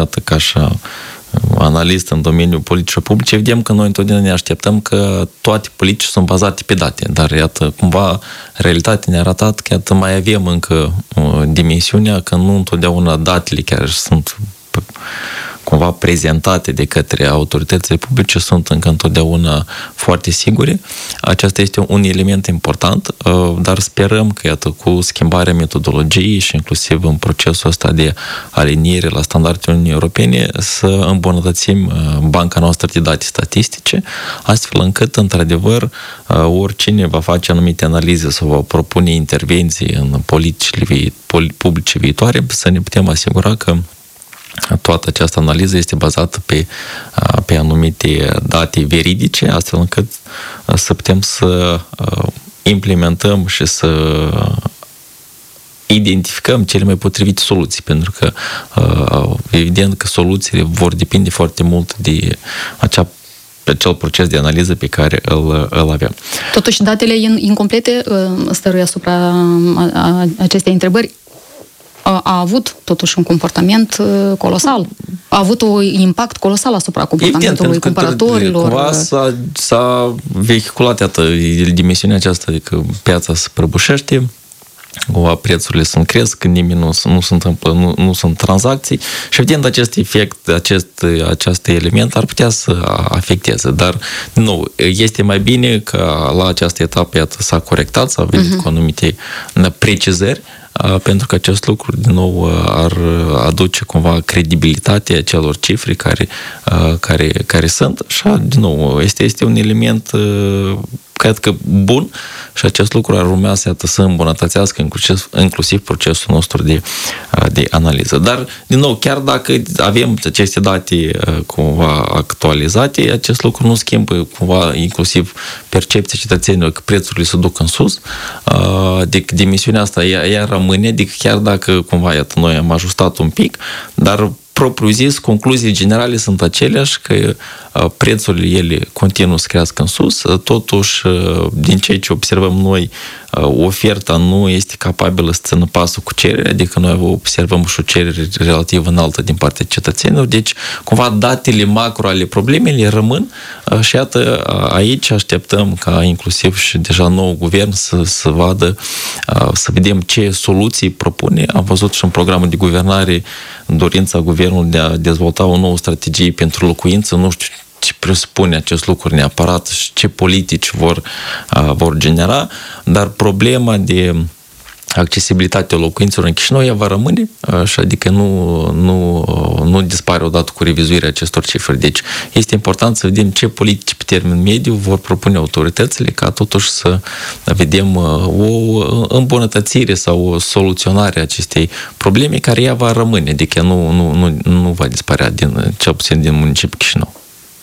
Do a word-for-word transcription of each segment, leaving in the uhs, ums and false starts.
atât ca așa analist în domeniul politicii publice, vedem că noi întotdeauna ne așteptăm că toate politici sunt bazate pe date, dar iată, cumva, realitatea ne-a arătat că iată, mai avem încă uh, dimensiunea că nu întotdeauna datele care sunt cumva prezentate de către autoritățile publice sunt încă întotdeauna foarte sigure. Acesta este un element important, dar sperăm că, iată, cu schimbarea metodologiei și inclusiv în procesul ăsta de aliniere la standardele Uniunii Europene să îmbunătățim banca noastră de date statistice, astfel încât, într-adevăr, oricine va face anumite analize sau va propune intervenții în politicile publice viitoare, să ne putem asigura că toată această analiză este bazată pe, pe anumite date veridice, astfel încât să putem să implementăm și să identificăm cele mai potrivite soluții, pentru că evident că soluțiile vor depinde foarte mult de acea acel proces de analiză pe care îl, îl avem. Totuși, datele incomplete, stărui asupra acestei întrebări, a avut totuși un comportament colosal. A avut un impact colosal asupra comportamentului evident, cumpărătorilor. Cumva s-a, s-a vehiculat, iată, dimensiunea aceasta, adică piața se prăbușește, cumva prețurile sunt cresc, când nimeni nu, nu se întâmplă, nu, nu sunt tranzacții și evident acest efect, acest, acest element ar putea să afecteze, dar din nou, este mai bine că la această etapă, iată, s-a corectat, s-a venit uh-huh. cu anumite precizări, pentru că acest lucru, din nou, ar aduce cumva credibilitatea celor cifre care, care, care sunt. Și, din nou, este, este un element, cred că, bun și acest lucru ar urmea să, să îmbunătățească inclusiv, inclusiv procesul nostru de, de analiză. Dar, din nou, chiar dacă avem aceste date cumva actualizate, acest lucru nu schimbă cumva inclusiv percepția cetățenilor că prețurile se duc în sus. Deci, dimensiunea asta ea, ea rămâne, adică chiar dacă cumva, iată, noi am ajustat un pic, dar propriu zis, concluziile generale sunt aceleași, că prețurile ele continuă să crească în sus, totuși, din ceea ce observăm noi, oferta nu este capabilă să țină pasul cu cererea, adică noi observăm și o cerere relativ înaltă din partea cetățenilor, deci cumva datele macro ale problemele rămân și iată, aici așteptăm ca inclusiv și deja nou guvern să, să vadă, să vedem ce soluții propune. Am văzut și în programul de guvernare dorința guvernului de a dezvolta o nouă strategie pentru locuință, nu știu ce presupune acest lucru neapărat și ce politici vor, vor genera, dar problema de accesibilitatea locuințelor în Chișinău ea va rămâne, și adică nu, nu, nu dispare odată cu revizuirea acestor cifre. Deci este important să vedem ce politici pe termen mediu vor propune autoritățile ca totuși să vedem o îmbunătățire sau o soluționare a acestei probleme care ea va rămâne, adică nu, nu, nu, nu va dispărea din, cel puțin din municipiul Chișinău.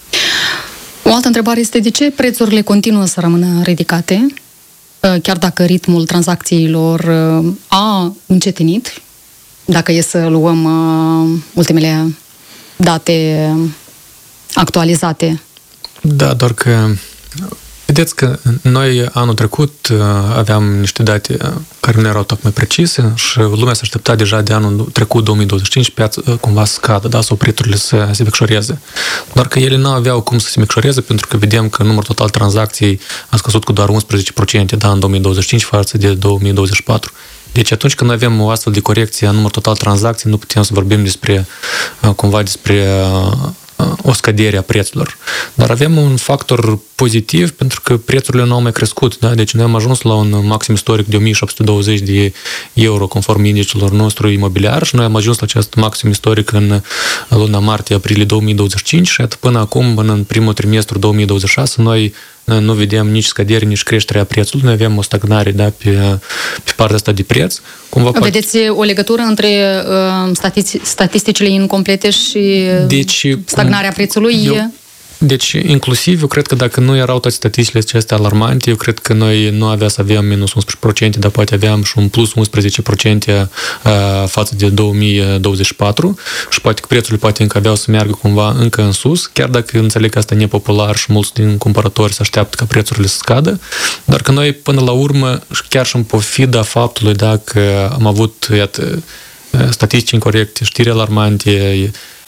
O altă întrebare este de ce prețurile continuă să rămână ridicate, chiar dacă ritmul tranzacțiilor a încetinit, dacă e să luăm ultimele date actualizate. Da, doar că vedeți că noi anul trecut aveam niște date care nu erau tocmai precise și lumea se aștepta deja de anul trecut, două mii douăzeci și cinci, piața cumva să scadă, da, sau prețurile să se micșoreze. Doar că ele nu aveau cum să se micșoreze pentru că vedem că numărul total tranzacției a scăzut cu doar unsprezece la sută da, în două mii douăzeci și cinci față de două mii douăzeci și patru. Deci atunci când avem o astfel de corecție a numărul total tranzacției, nu putem să vorbim despre cumva despre o scădere a prețurilor. Dar avem un factor pozitiv pentru că prețurile nu au mai crescut. Da? Deci noi am ajuns la un maxim istoric de o mie șapte sute douăzeci de euro conform indicelor nostru imobiliar și noi am ajuns la acest maxim istoric în luna martie-aprilie două mii douăzeci și cinci și până acum, până în primul trimestru două mii douăzeci și șase, noi nu vedem nici scădere, nici creșterea prețului. Noi avem o stagnare, da, pe, pe partea asta de preț. Cumva vedeți poate... o legătură între uh, statistici, statisticile incomplete și deci, stagnarea prețului? Eu... Deci, inclusiv, eu cred că dacă nu erau toate statisticile acestea alarmante, eu cred că noi nu avea să avem minus unsprezece la sută, dar poate aveam și un plus unsprezece la sută față de două mii douăzeci și patru și poate că prețurile poate încă aveau să meargă cumva încă în sus, chiar dacă înțeleg că asta e nepopular și mulți din cumpărători se așteaptă ca prețurile să scadă, dar că noi până la urmă, chiar și în pofida faptului dacă am avut, iată, statistici incorecte, știri alarmante,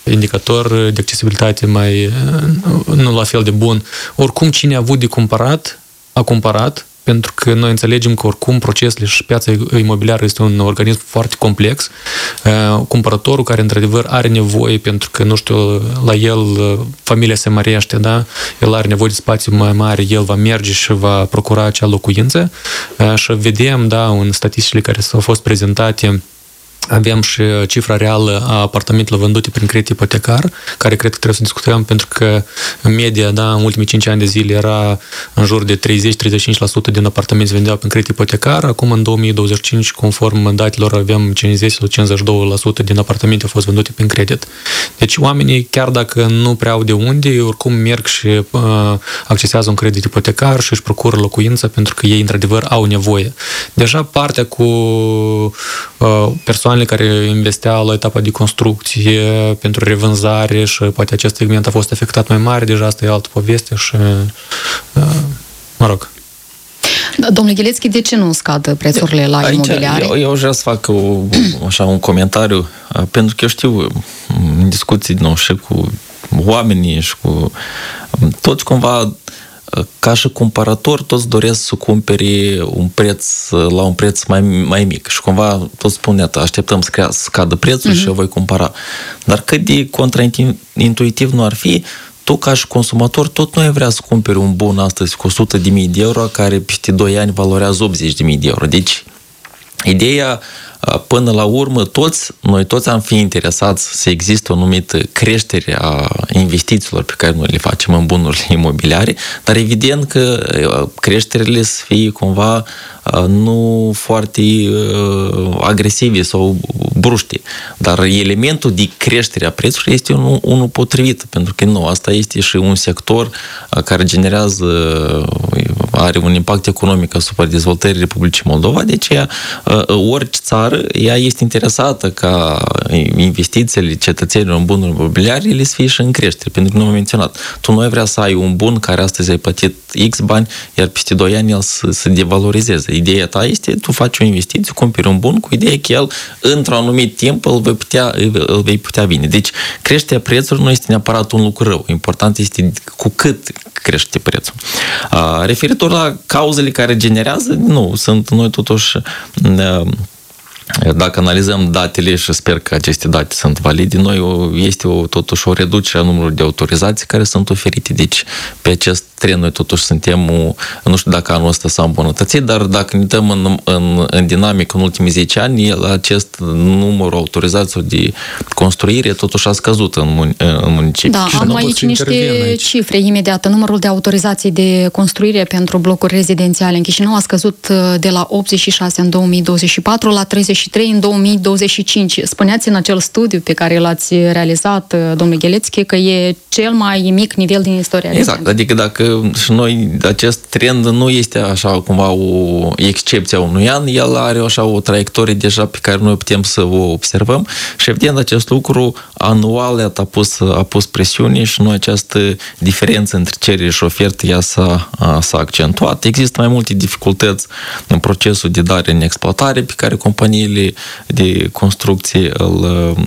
indicator de accesibilitate mai nu la fel de bun. Oricum, cine a avut de cumpărat, a cumpărat, pentru că noi înțelegem că oricum procesele și piața imobiliară este un organism foarte complex. Cumpărătorul care într-adevăr are nevoie, pentru că, nu știu, la el familia se mărește, da? El are nevoie de spațiu mai mare, el va merge și va procura acea locuință. Și vedem, da, în statisticile care s-au fost prezentate, avem și cifra reală a apartamentelor vândute prin credit ipotecar, care cred că trebuie să discutăm, pentru că în media, da, în ultimii cinci ani de zile era în jur de treizeci la treizeci și cinci la sută din apartamente se vendeau prin credit ipotecar. Acum, în două mii douăzeci și cinci, conform datelor, avem cincizeci la cincizeci și doi la sută din apartamente au fost vândute prin credit. Deci oamenii, chiar dacă nu prea au de unde, oricum merg și uh, accesează un credit ipotecar și își procură locuința, pentru că ei, într-adevăr, au nevoie. Deja partea cu uh, persoane care investeau la etapa de construcție pentru revânzare și poate acest segment a fost afectat mai mare, deja asta e altă poveste și mă rog. Domnule Ghilețchi, de ce nu scad prețurile la aici, imobiliare? Eu, eu vreau să fac o, așa, un comentariu, pentru că eu știu în discuții nu, și cu oamenii și cu toți cumva, ca și cumpărător, toți doresc să cumpere un preț, la un preț mai, mai mic. Și cumva toți spun, iată, așteptăm să, crea, să scadă prețul uh-huh. și eu voi cumpăra. Dar cât de contraintuitiv nu ar fi, tu ca și consumator tot nu ai vrea să cumperi un bun astăzi cu o sută de mii de euro, care peste doi ani valorează optzeci de mii de euro. Deci, ideea, până la urmă, toți, noi toți am fi interesați să existe o anumită creștere a investițiilor pe care noi le facem în bunurile imobiliare, dar evident că creșterile să fie cumva nu foarte agresive sau bruște. Dar elementul de creștere a prețurilor este unul, unul potrivit, pentru că nu, asta este și un sector care generează, are un impact economic asupra dezvoltării Republicii Moldova, de aceea orice țară, ea este interesată ca investițiile cetățenilor în bunuri imobiliare le să fie și în creștere, pentru că nu am menționat. Tu nu ai vrea să ai un bun care astăzi ai plătit X bani, iar peste doi ani el să se devalorizeze. Ideea ta este, tu faci o investiție, cumperi un bun cu ideea că el, într-un anumit timp, îl vei putea, îl vei putea vinde. Deci, creșterea prețurilor nu este neapărat un lucru rău. Important este cu cât crește prețul. Referitor la cauzele care generează, nu, sunt noi totuși, dacă analizăm datele și sper că aceste date sunt valide, noi este o, totuși o reducere a numărului de autorizații care sunt oferite. Deci pe acest trend noi totuși suntem, nu știu dacă anul ăsta s-a îmbunătățit, dar dacă ne dăm în, în, în dinamică în ultimii zece ani, acest număr autorizațiilor de construire totuși a scăzut în, în municipii. Da, am aici niște aici. cifre imediat. Numărul de autorizații de construire pentru blocuri rezidențiale în Chișinău a scăzut de la optzeci și șase în două mii douăzeci și patru la treizeci și trei în două mii douăzeci și cinci. Spuneați în acel studiu pe care l-ați realizat, domnule Ghilețchi, că e cel mai mic nivel din istoria. Exact, recentă. Adică dacă și noi, acest trend nu este așa cumva o excepție a unui an, el are așa o traiectorie deja pe care noi putem să o observăm și evident acest lucru anual a pus, a pus presiune și noi această diferență între cerere și ofertă ea s-a, s-a accentuat. Există mai multe dificultăți în procesul de dare în exploatare pe care companiile de construcție îl,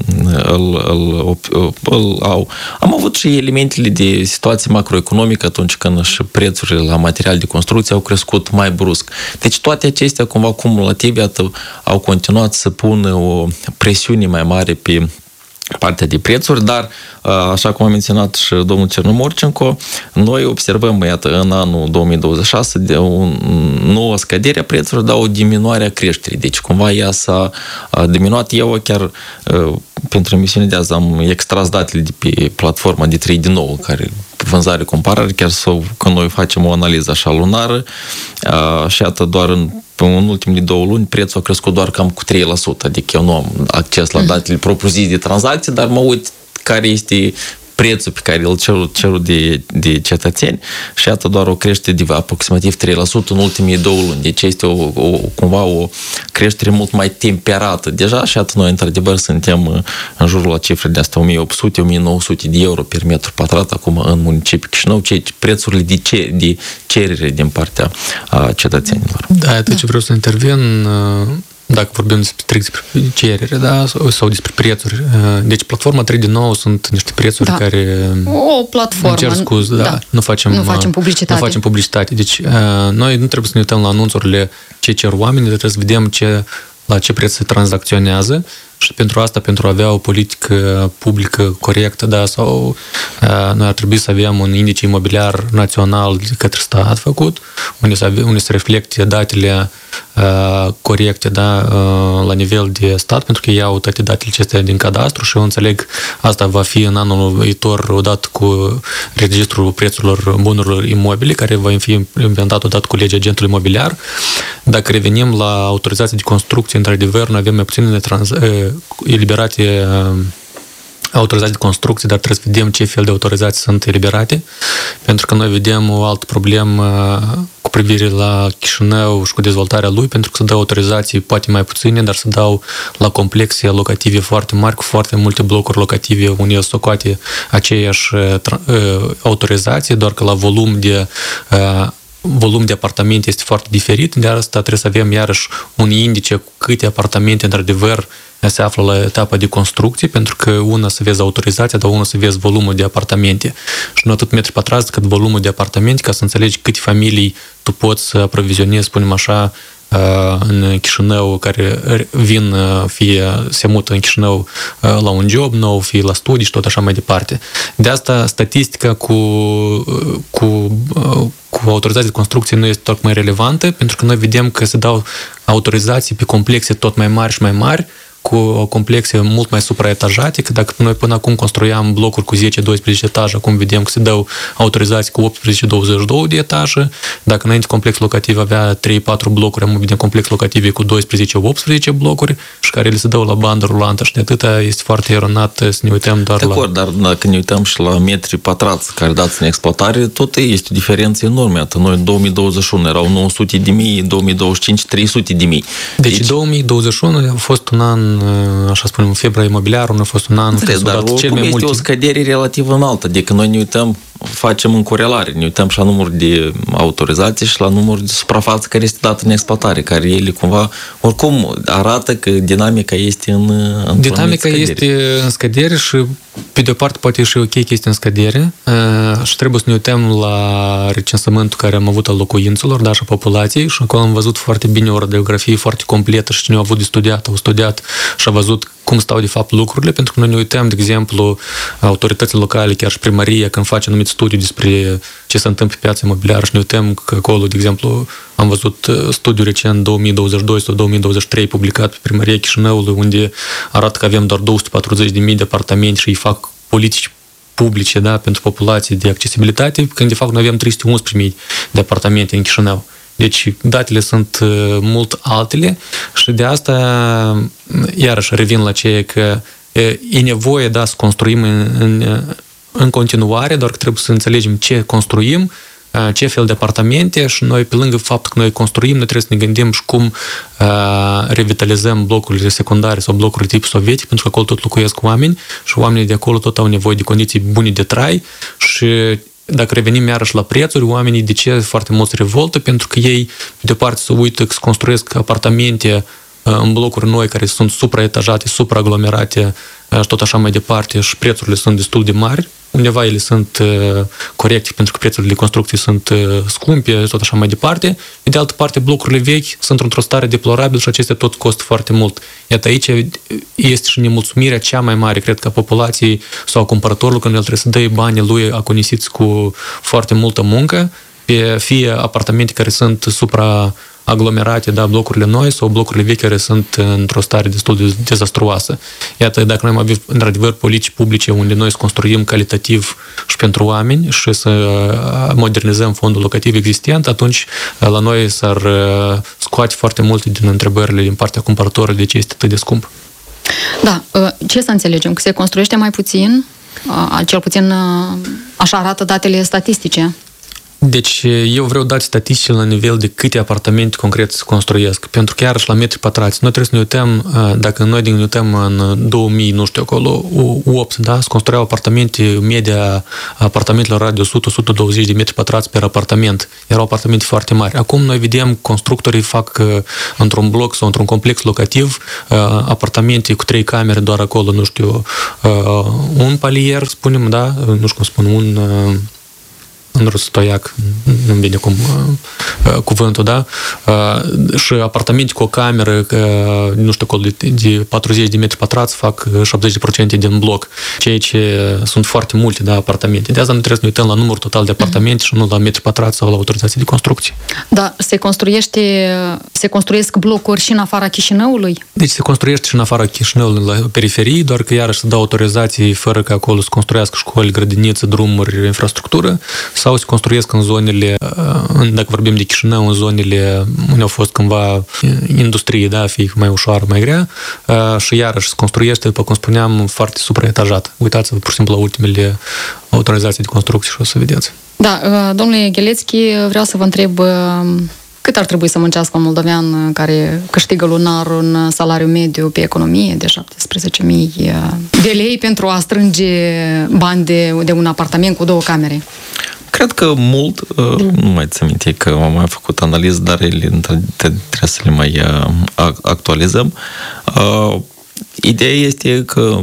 îl, îl, îl, îl au. Am avut și elementele de situație macroeconomică atunci când și prețurile la material de construcție au crescut mai brusc. Deci toate acestea cumva cumulative au continuat să pună o presiune mai mare pe partea de prețuri, dar, așa cum a menționat și domnul Cernomorcenco, noi observăm, iată, în anul două mii douăzeci și șase de o nouă scădere a prețurilor, dar o diminuare a creșterii. Deci, cumva, ea s-a diminuat. Eu chiar, pentru emisiunea de azi, am extras datele de pe platforma de trei din nou, care vânzare, comparare, chiar sau când noi facem o analiză așa lunară, și iată, doar în în ultimele două luni, prețul a crescut doar cam cu trei la sută, adică eu nu am acces la datele propriu-zise de tranzacții, dar mă uit care este prețul pe care îl cer, cer de, de cetățeni și iată doar o creștere de aproximativ trei la sută în ultimele două luni. Deci este o, o, cumva o creștere mult mai temperată deja și iată noi într-adevăr suntem în jurul la cifre de asta o mie opt sute - o mie nouă sute de euro per metru pătrat acum în municipiul Chișinău, prețurile de, ce, de cerere din partea a cetățenilor. Da, iată ce vreau să intervin. dacă vorbim despre, despre cerere, da, sau, sau despre prețuri. Deci platforma trei din nou sunt niște prețuri da. care... O platformă. Îmi cer scuze, da, da. Nu, facem, nu facem publicitate. Nu facem publicitate. Deci noi nu trebuie să ne uităm la anunțurile ce cer oamenii, trebuie să vedem ce, la ce preț se tranzacționează. Și pentru asta, pentru a avea o politică publică corectă, da, sau uh, noi ar trebui să avem un indice imobiliar național de către stat făcut, unde să, unde să reflecte datele uh, corecte, da, uh, la nivel de stat, pentru că iau toate datele acestea din cadastru și eu înțeleg asta va fi în anul viitor odată cu registrul prețurilor bunurilor imobile, care va fi inventat odată cu legea agentului imobiliar. Dacă revenim la autorizații de construcție, într-adevăr, noi avem mai puține trans, eliberate autorizații de construcție, dar trebuie să vedem ce fel de autorizații sunt eliberate, pentru că noi vedem o altă problemă cu privire la Chișinău și cu dezvoltarea lui, pentru că se dau autorizații poate mai puține, dar se dau la complexe locative foarte mari, cu foarte multe blocuri locative, unde se socoate aceeași autorizație, doar că la volum de volum de apartamente este foarte diferit, de asta trebuie să avem iarăși un indice cu câte apartamente într-adevăr se află la etapa de construcție, pentru că una să vezi autorizația, dar una să vezi volumul de apartamente. Și nu atât metri pătrați cât volumul de apartamente, ca să înțelegi câte familii tu poți să aprovizionezi, spunem așa, în Chișinău, care vin, fie se mută în Chișinău la un job nou, fie la studii și tot așa mai departe. De asta statistica cu, cu, cu autorizații de construcție nu este tocmai relevantă, pentru că noi vedem că se dau autorizații pe complexe tot mai mari și mai mari, cu complexe mult mai supraetajate, că dacă noi până acum construiam blocuri cu zece doisprezece etaje, acum vedem că se dau autorizații cu optsprezece douăzeci și doi de etaje, dacă înainte complex locativ avea trei patru blocuri, am vedem complex locative cu doisprezece optsprezece blocuri și care le se dau la bandă rulantă și de atâta este foarte eronat să ne uităm doar de la... acord, dar dacă ne uităm și la metri pătrați care dați în exploatare, tot este o diferență enormă. Iată, noi în două mii douăzeci și unu erau nouă sute de mii, în două mii douăzeci și cinci trei sute de mii. Deci, deci două mii douăzeci și unu a fost un an, așa spunem, febra imobiliară, a fost un an... Înțeles, dar oricum este multi. O scădere relativ înaltă, adică noi ne uităm, facem în corelare, ne uităm și la număr de autorizații și la număr de suprafață care este dată în exploatare, care ele cumva, oricum arată că dinamica este în, în dinamica este în scădere și pe de o parte poate și ok că este în scădere și trebuie să ne uităm la recensământul care am avut al locuințelor, dar și a populației și acolo am văzut foarte bine o radiografie foarte completă și cine a avut de studiat, au studiat și a văzut cum stau de fapt lucrurile, pentru că noi ne uităm, de exemplu, autoritățile locale, chiar și primăria, când face anumit studiu despre ce se întâmplă pe piața imobiliară și ne uităm că acolo, de exemplu, am văzut studiu recent două mii douăzeci și doi sau două mii douăzeci și trei publicat pe primăria Chișinăului, unde arată că avem doar două sute patruzeci de mii de apartamente și îi fac politici publice, da, pentru populație de accesibilitate, când de fapt noi avem trei sute unsprezece mii de apartamente în Chișinău. Deci datele sunt mult altele și de asta iarăși revin la ceea că e nevoie, da, să construim în, în, în continuare, doar că trebuie să înțelegem ce construim, ce fel de apartamente și noi, pe lângă faptul că noi construim, noi trebuie să ne gândim și cum uh, revitalizăm blocurile secundare sau blocurile tip sovietic, pentru că acolo tot locuiesc oameni și oamenii de acolo tot au nevoie de condiții bune de trai și dacă revenim iarăși la prețuri, oamenii de ce foarte mult se revoltă? Pentru că ei, de o parte, se uită că se construiesc apartamente în blocuri noi care sunt supraetajate, supraaglomerate și tot așa mai departe și prețurile sunt destul de mari. Undeva ele sunt corecte pentru că prețurile de construcție sunt scumpe, tot așa mai departe. De altă parte, blocurile vechi sunt într-o stare deplorabilă și acestea tot costă foarte mult. Iată, aici este și nemulțumirea cea mai mare, cred că a populației sau a cumpărătorului, când el trebuie să dea banii lui aconisiți cu foarte multă muncă, pe fie apartamente care sunt supra aglomerate, da, blocurile noi sau blocurile vechi care sunt într-o stare destul de dezastruoasă. Iată, dacă noi avem într-adevăr politici publice unde noi să construim calitativ și pentru oameni și să modernizăm fondul locativ existent, atunci la noi s-ar scoate foarte multe din întrebările din partea cumpărătorului de ce este atât de scump. Da, ce să înțelegem? Că se construiește mai puțin, cel puțin așa arată datele statistice. Deci eu vreau date statistici la nivel de câte apartamente concret se construiesc. Pentru că iarăși la metri pătrați, noi trebuie să ne uităm, dacă noi ne uităm în două mii, nu știu, acolo, opt, da? Se construiau apartamente, media apartamentelor era de o sută - o sută douăzeci de metri pătrați per apartament. Erau apartamente foarte mari. Acum noi vedem constructorii fac într-un bloc sau într-un complex locativ apartamente cu trei camere doar acolo, nu știu, un palier, spunem, da? Nu știu cum spun, un... în răstoiac, nu-mi vine cum uh, cuvântul, da? Uh, și apartamente cu o cameră, uh, nu știu, de, de patruzeci de metri pătrați fac șaptezeci la sută din bloc, ceea ce sunt foarte multe, da, apartamente. De asta nu trebuie să ne uităm la numărul total de apartamente mm-hmm. și nu la metri pătrați sau la autorizații de construcție. Da, se construiește, se construiesc blocuri și în afara Chișinăului? Deci se construiește și în afara Chișinăului, la periferii, doar că iarăși se dau autorizații fără ca acolo să construiască școli, grădinițe, drumuri, infrastructură, sau se construiesc în zonele, dacă vorbim de Chișinău, în zonele unde au fost cândva industrie, da, fie mai ușoară, mai grea, și iarăși se construiește, după cum spuneam, foarte supraetajat. Uitați-vă, pur și simplu, la ultimele autorizații de construcție și o să vedeți. Da, domnule Ghelecki, vreau să vă întreb cât ar trebui să muncească un moldovean care câștigă lunar un salariu mediu pe economie de șaptesprezece mii de lei pentru a strânge bani de, de un apartament cu două camere? Cred că mult, nu mai țin minte că am mai făcut analiză, dar ele trebuie să le mai actualizăm. Ideea este că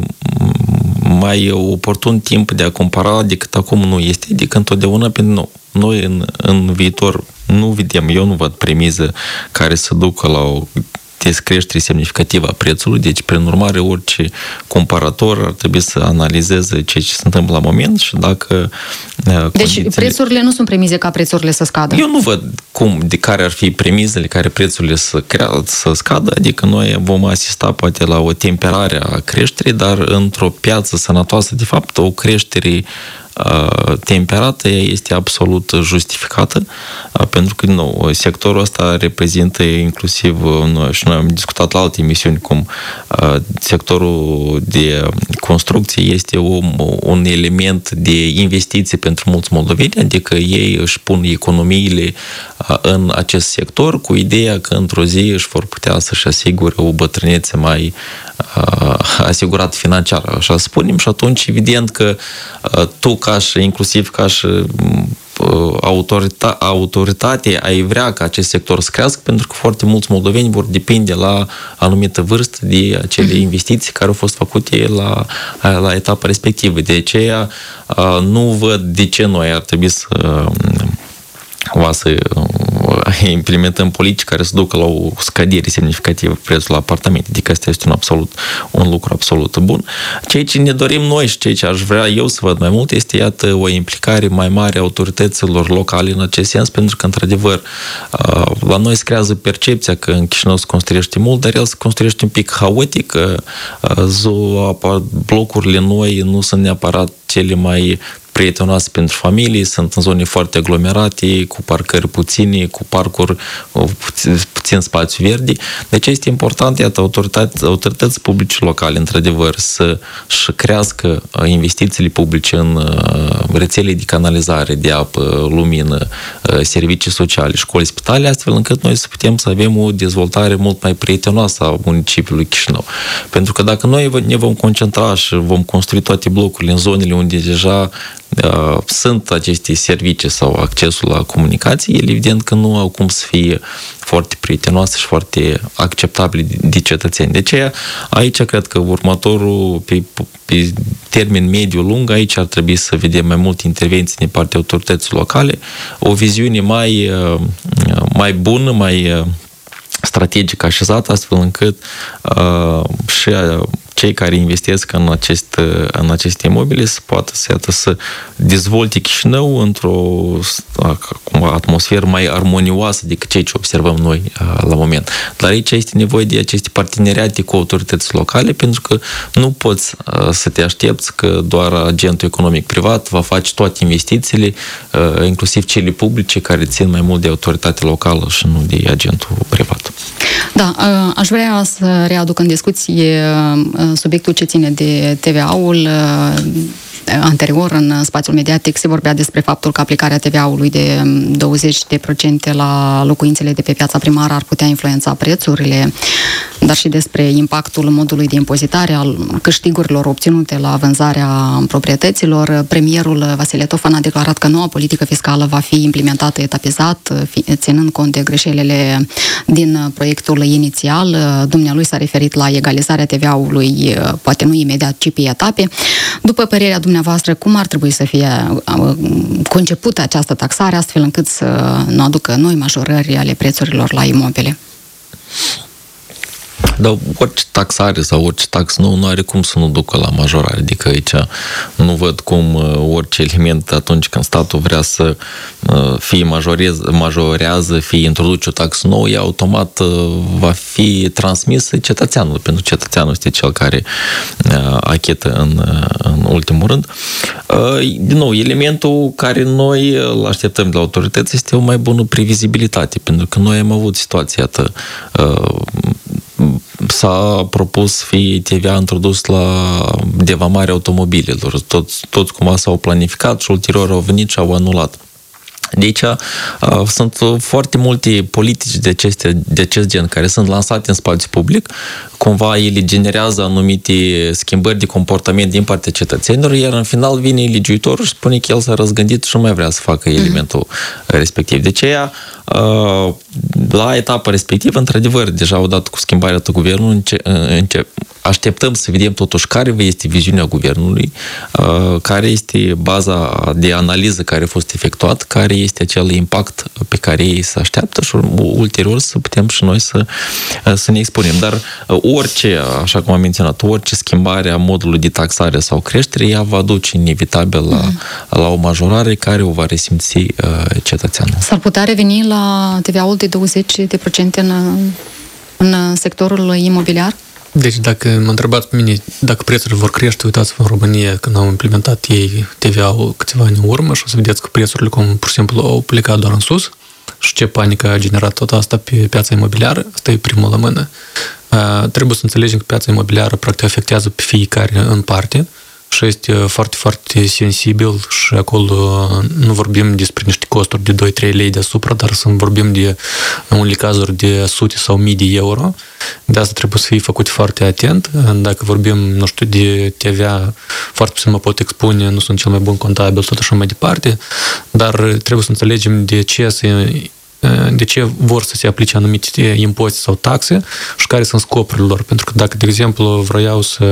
mai oportun timp de a compara decât acum nu este, adică întotdeauna pentru nou. Noi în, în viitor nu vedem, eu nu văd premiză care să ducă la o descreștere semnificativă a prețului, deci, prin urmare, orice comparator ar trebui să analizeze ceea ce se întâmplă la moment și dacă... Deci, condițiile... prețurile nu sunt premize ca prețurile să scadă? Eu nu văd cum, de care ar fi premizele care prețurile să, crea, să scadă, adică noi vom asista poate la o temperare a creșterii, dar într-o piață sănătoasă, de fapt, o creștere temperată este absolut justificată, pentru că, nu, sectorul ăsta reprezintă inclusiv, noi, și noi am discutat la alte emisiuni, cum sectorul de construcție este un, un element de investiție pentru mulți moldoveni, adică ei își pun economiile în acest sector cu ideea că într-o zi își vor putea să-și asigure o bătrânețe mai asigurat financiar, așa spunem, și atunci evident că tu ca și, inclusiv ca și autorita- autoritate ai vrea ca acest sector să crească, pentru că foarte mulți moldoveni vor depinde la anumită vârstă de acele investiții care au fost făcute la, la etapa respectivă. De aceea nu văd de ce noi ar trebui să va să implementăm politici care să ducă la o scădere semnificativă prețul la apartamente. Adică asta este un, absolut, un lucru absolut bun. Ceea ce ne dorim noi și ceea ce aș vrea eu să văd mai mult este, iată, o implicare mai mare a autorităților locale în acest sens, pentru că, într-adevăr, la noi se creează percepția că în Chișinău se construiește mult, dar el se construiește un pic haotic. Blocurile noi nu sunt neapărat cele mai prietenoase pentru familii, sunt în zone foarte aglomerate, cu parcări puține, cu parcuri puțin, puțin spațiu verde. Deci este important, iată, autorități, autorități publice locale, într-adevăr, să-și crească investițiile publice în rețele de canalizare, de apă, lumină, servicii sociale, școli, spitale, astfel încât noi să putem să avem o dezvoltare mult mai prietenoasă a municipiului Chișinău. Pentru că dacă noi ne vom concentra și vom construi toate blocurile în zonele unde deja uh, sunt aceste servicii sau accesul la comunicații, el evident că nu au cum să fie foarte prietenoase și foarte acceptabile de cetățeni. De aceea, aici cred că următorul, pe, pe termen mediu-lung, aici ar trebui să vedem mai multe intervenții din partea autorităților locale, o viziune mai, mai bună, mai strategic așezată, astfel încât uh, și cei care investesc în, acest, în aceste imobile să poată să, iată, să dezvolte Chișinău într-o atmosferă mai armonioasă decât ceea ce observăm noi la moment. Dar aici este nevoie de aceste parteneriate cu autorități locale, pentru că nu poți să te aștepți că doar agentul economic privat va face toate investițiile, inclusiv cele publice, care țin mai mult de autoritatea locală și nu de agentul privat. Da, aș vrea să readuc în discuție subiectul ce ține de T V A-ul anterior în spațiul mediatic se vorbea despre faptul că aplicarea T V A-ului de douăzeci la sută la locuințele de pe piața primară ar putea influența prețurile, dar și despre impactul modului de impozitare al câștigurilor obținute la vânzarea proprietăților. Premierul Vasile Tofan a declarat că noua politică fiscală va fi implementată etapizat, ținând cont de greșelile din proiectul inițial. Dumnealui s-a referit la egalizarea T V A-ului, poate nu imediat, ci pe etape. După părerea dumneavoastră, cum ar trebui să fie concepută această taxare, astfel încât să nu aducă noi majorări ale prețurilor la imobile? Dar orice taxare sau orice tax nou nu are cum să nu ducă la majorare. Adică aici nu văd cum orice element atunci când statul vrea să fie majorează, fie introduce o taxă nouă, ea automat va fi transmisă cetățeanului, pentru că cetățeanul este cel care achetă în, în ultimul rând. Din nou, elementul care noi îl așteptăm de la autorități este o mai bună previzibilitate, pentru că noi am avut situația atât. S-a propus să fie T V A introdus la devamarea automobilelor. Toți, toți cumva s-au planificat și ulterior au venit și au anulat. Deci uh, sunt foarte multe politici de, aceste, de acest gen care sunt lansate în spațiu public, cumva ele generează anumite schimbări de comportament din partea cetățenilor, iar în final vine legiuitorul și spune că el s-a răzgândit și nu mai vrea să facă elementul mm. respectiv. De aceea, uh, la etapa respectivă, într-adevăr, deja odată cu schimbarea de guvernul, înce- înce- așteptăm să vedem totuși care este viziunea guvernului, uh, care este baza de analiză care a fost efectuat, care este acel impact pe care ei se așteaptă și ulterior să putem și noi să, să ne expunem. Dar orice, așa cum am menționat, orice schimbare a modului de taxare sau creștere, ea va duce inevitabil la, mm. la o majorare care o va resimți uh, cetățeanul. S-ar putea reveni la T V A-ul de douăzeci la sută în, în sectorul imobiliar? Deci dacă mă întrebați pe mine dacă prețurile vor crește, uitați-vă în România când au implementat ei T V A-ul câțiva ani în urmă și o să vedeți că prețurile, cum pur și simplu, au plecat doar în sus. Și ce panică a generat tot asta pe piața imobiliară, asta e primul la mână. Uh, trebuie să înțelegem că piața imobiliară practic afectează pe fiecare în parte și este foarte, foarte sensibil și acolo nu vorbim despre niște costuri de doi-trei lei deasupra, dar să vorbim de, în unele cazuri, de sute sau mii de euro. De asta trebuie să fie făcut foarte atent. Dacă vorbim, nu știu, de T V A, foarte puțin mă pot expune, nu sunt cel mai bun contabil, tot așa mai departe, dar trebuie să înțelegem de ce să de ce vor să se aplice anumite impozite sau taxe și care sunt scopurile lor. Pentru că dacă, de exemplu, vreau să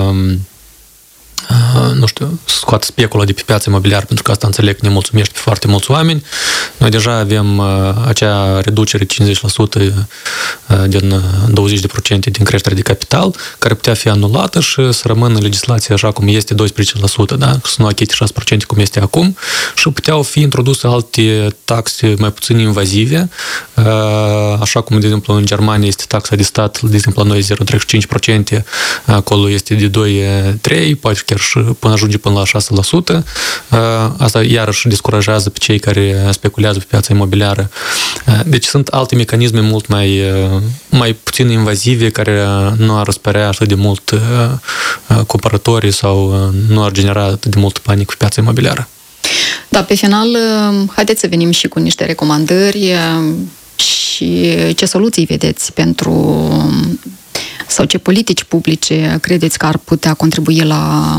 nu știu, scoat specula de pe piața imobiliară, pentru că asta înțeleg că ne mulțumește pe foarte mulți oameni. Noi deja avem acea reducere cincizeci la sută din douăzeci la sută din creștere de capital, care putea fi anulată și să rămână legislația așa cum este, doisprezece la sută, da? Să nu achite șase la sută cum este acum, și puteau fi introduse alte taxe mai puțin invazive, așa cum, de exemplu, în Germania este taxa de stat, de exemplu, la noi zero virgulă treizeci și cinci la sută, acolo este de doi la trei, poate chiar și până ajunge până la șase la sută. Asta iarăși descurajează pe cei care speculează pe piața imobiliară. Deci sunt alte mecanisme mult mai, mai puțin invazive care nu ar răspărea atât de mult cumpărătorii sau nu ar genera atât de mult panic pe piața imobiliară. Da, pe final, haideți să venim și cu niște recomandări și ce soluții vedeți pentru sau ce politici publice credeți că ar putea contribui la,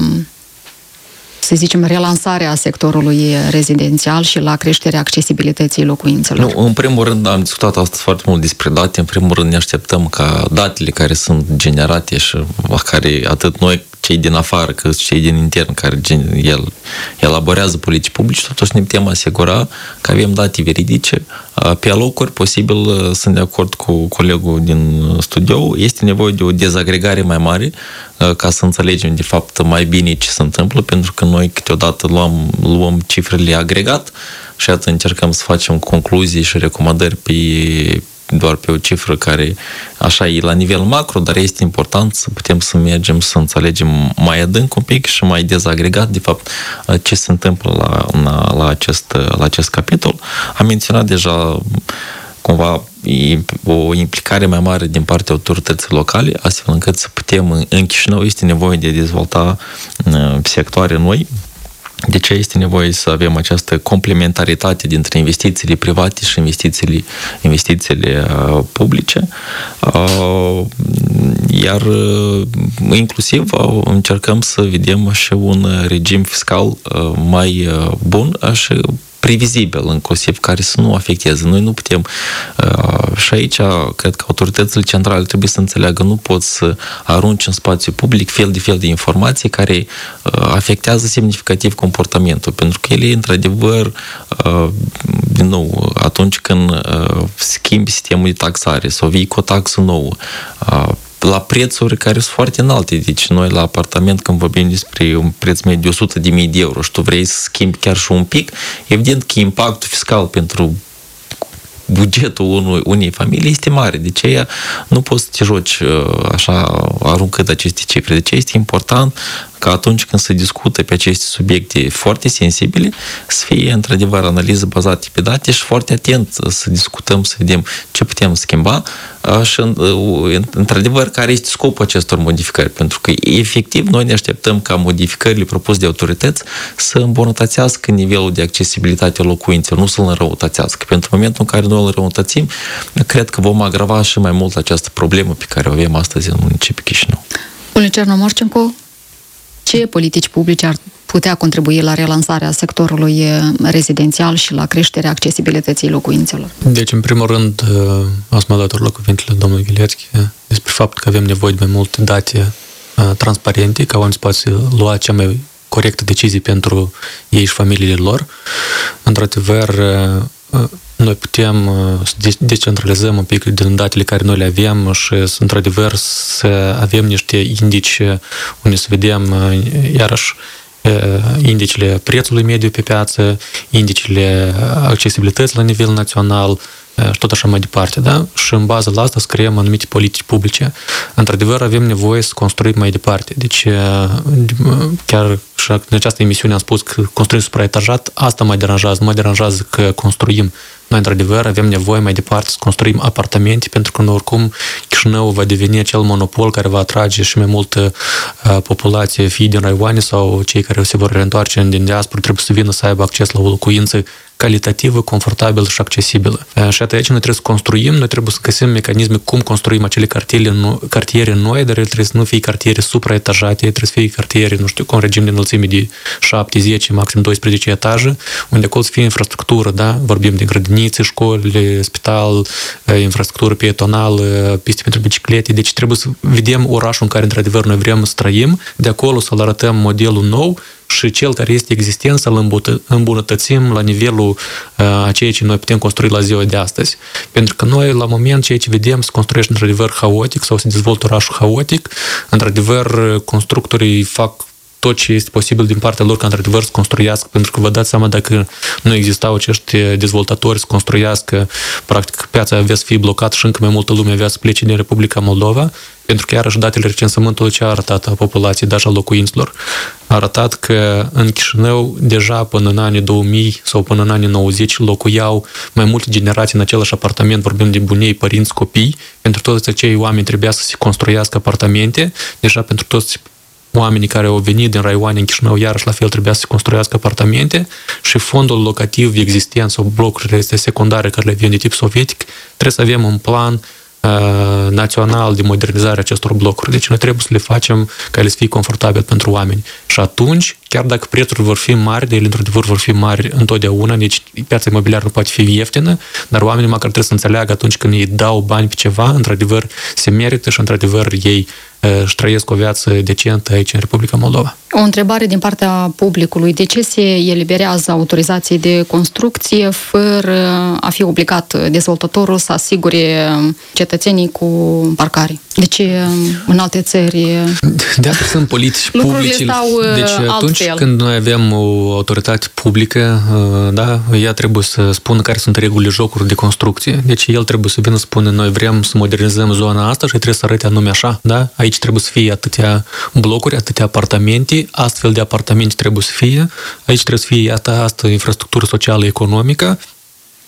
să zicem, relansarea sectorului rezidențial și la creșterea accesibilității locuințelor? Nu, în primul rând, am discutat astăzi foarte mult despre date. În primul rând ne așteptăm ca datele care sunt generate și la care atât noi, cei din afară, cât și cei din intern, care el elaborează politici publice, totuși ne putem asigura că avem date veridice. Pe alocuri, posibil, sunt de acord cu colegul din studio, este nevoie de o dezagregare mai mare ca să înțelegem, de fapt, mai bine ce se întâmplă, pentru că noi câteodată luăm, luăm cifrele agregat și atât încercăm să facem concluzii și recomandări pe doar pe o cifră care așa e la nivel macro, dar este important să putem să mergem să înțelegem mai adânc un pic și mai dezagregat, de fapt, ce se întâmplă la, la, la, acest, la acest capitol. Am menționat deja cumva o implicare mai mare din partea autorității locale, astfel încât să putem, în Chișinău este nevoie de a dezvolta sectoare noi, De ce este nevoie să avem această complementaritate dintre investițiile private și investițiile, investițiile uh, publice? Uh, iar uh, inclusiv uh, încercăm să vedem și un regim fiscal uh, mai uh, bun și previzibil, inclusiv, care să nu afecteze. Noi nu putem, uh, și aici cred că autoritățile centrale trebuie să înțeleagă, nu pot să arunci în spațiu public fel de fel de informații care uh, afectează semnificativ comportamentul, pentru că ele, într-adevăr, uh, din nou, atunci când uh, schimbi sistemul de taxare sau vii cu o taxă nouă, uh, la prețuri care sunt foarte înalte. Deci noi la apartament, când vorbim despre un preț mediu de o sută de mii de euro și tu vrei să schimbi chiar și un pic, evident că impactul fiscal pentru bugetul unui, unei familii este mare. De aceea nu poți să te joci așa aruncând aceste cifre. De aceea este important că atunci când se discută pe aceste subiecte foarte sensibile, să fie într-adevăr analiză bazată pe date și foarte atent să discutăm, să vedem ce putem schimba și într-adevăr care este scopul acestor modificări. Pentru că efectiv noi ne așteptăm ca modificările propuse de autorități să îmbunătățească nivelul de accesibilitate a locuințelor, nu să-l înrăutățească. Pentru momentul în care noi îl înrăutățim, cred că vom agrava și mai mult această problemă pe care o avem astăzi în municipiul Chișinău. Domnule Cernomorcenco, ce politici publice ar putea contribui la relansarea sectorului rezidențial și la creșterea accesibilității locuințelor? Deci, în primul rând, ați mă alătur la cuvintele domnului Ghilețchi despre faptul că avem nevoie de mai multe date transparente, ca oamenii să poată lua cea mai corectă decizie pentru ei și familiile lor. Într-adevăr, noi putem să decentralizăm un pic din datele care noi le avem și să, într-adevăr, să avem niște indici unde să vedem, iarăși, indicele prețului mediu pe piață, indicele accesibilității la nivel național și tot așa mai departe, da? Și în bază la asta să creăm anumite politici publice. Într-adevăr, avem nevoie să construim mai departe. Deci, chiar și în această emisiune am spus că construim supraetajat, asta mă deranjează, mă deranjează că construim. Noi, într-adevăr, avem nevoie mai departe să construim apartamente, pentru că, oricum, Chișinău va deveni acel monopol care va atrage și mai multă uh, populație, fie din raioane sau cei care se vor reîntoarce din diaspora, trebuie să vină să aibă acces la o locuință calitativă, confortabilă și accesibilă. Și aici noi trebuie să construim, noi trebuie să găsim mecanisme cum construim acele cartiere, cartiere noi, dar ele trebuie să nu fie cartiere supraetajate, trebuie să fie cartiere, nu știu, cu un regim de înălțime de șapte, zece, maxim doisprezece etaje, unde acolo să fie infrastructură, da? Vorbim de grădinițe, școli, spital, infrastructură pietonală, piste pentru biciclete, deci trebuie să vedem orașul în care, într-adevăr, noi vrem să trăim, de acolo să-l arătăm modelul nou și cel care este existent să-l îmbunătățim la nivelul a ceea ce noi putem construi la ziua de astăzi. Pentru că noi, la moment, ceea ce vedem se construiește într-adevăr haotic sau se dezvoltă orașul haotic, într-adevăr, constructorii fac tot ce este posibil din partea lor ca într-adevăr să construiască, pentru că vă dați seama dacă nu existau acești dezvoltatori să construiască, practic piața avea să fie blocată și încă mai multă lume avea să plece din Republica Moldova, pentru că iarăși datele recensământului ce a arătat a populației, dar și a locuinților, a arătat că în Chișinău deja până în anii două mii sau până în anii nouăzeci locuiau mai multe generații în același apartament, vorbim de bunei, părinți, copii, pentru toți acei oameni trebuia să se construiască apartamente, deja pentru toți oamenii care au venit din raioane în Chișinău, iarăși la fel trebuia să se construiască apartamente și fondul locativ existent sau blocurile secundare care le avem de tip sovietic, trebuie să avem un plan uh, național de modernizare acestor blocuri. Deci noi trebuie să le facem ca ele să fie confortabile pentru oameni. Și atunci, chiar dacă prețurile vor fi mari, de ele într-adevăr vor fi mari întotdeauna, deci piața imobiliară nu poate fi ieftină, dar oamenii măcar trebuie să înțeleagă atunci când ei dau bani pe ceva, într-adevăr se merită și într-adevăr ei își trăiesc o viață decentă aici în Republica Moldova. O întrebare din partea publicului. De ce se eliberează autorizații de construcție fără a fi obligat dezvoltatorul să asigure cetățenii cu parcare? De ce în alte țări de asta sunt politici publice. Deci atunci altfel. Când noi avem o autoritate publică, da, ea trebuie să spună care sunt regulile jocului de construcție. Deci el trebuie să vină să spună noi vrem să modernizăm zona asta și trebuie să arăte anume așa, da? Aici trebuie să fie atâtea blocuri, atâtea apartamente, astfel de apartamente trebuie să fie, aici trebuie să fie iată asta infrastructură socială economică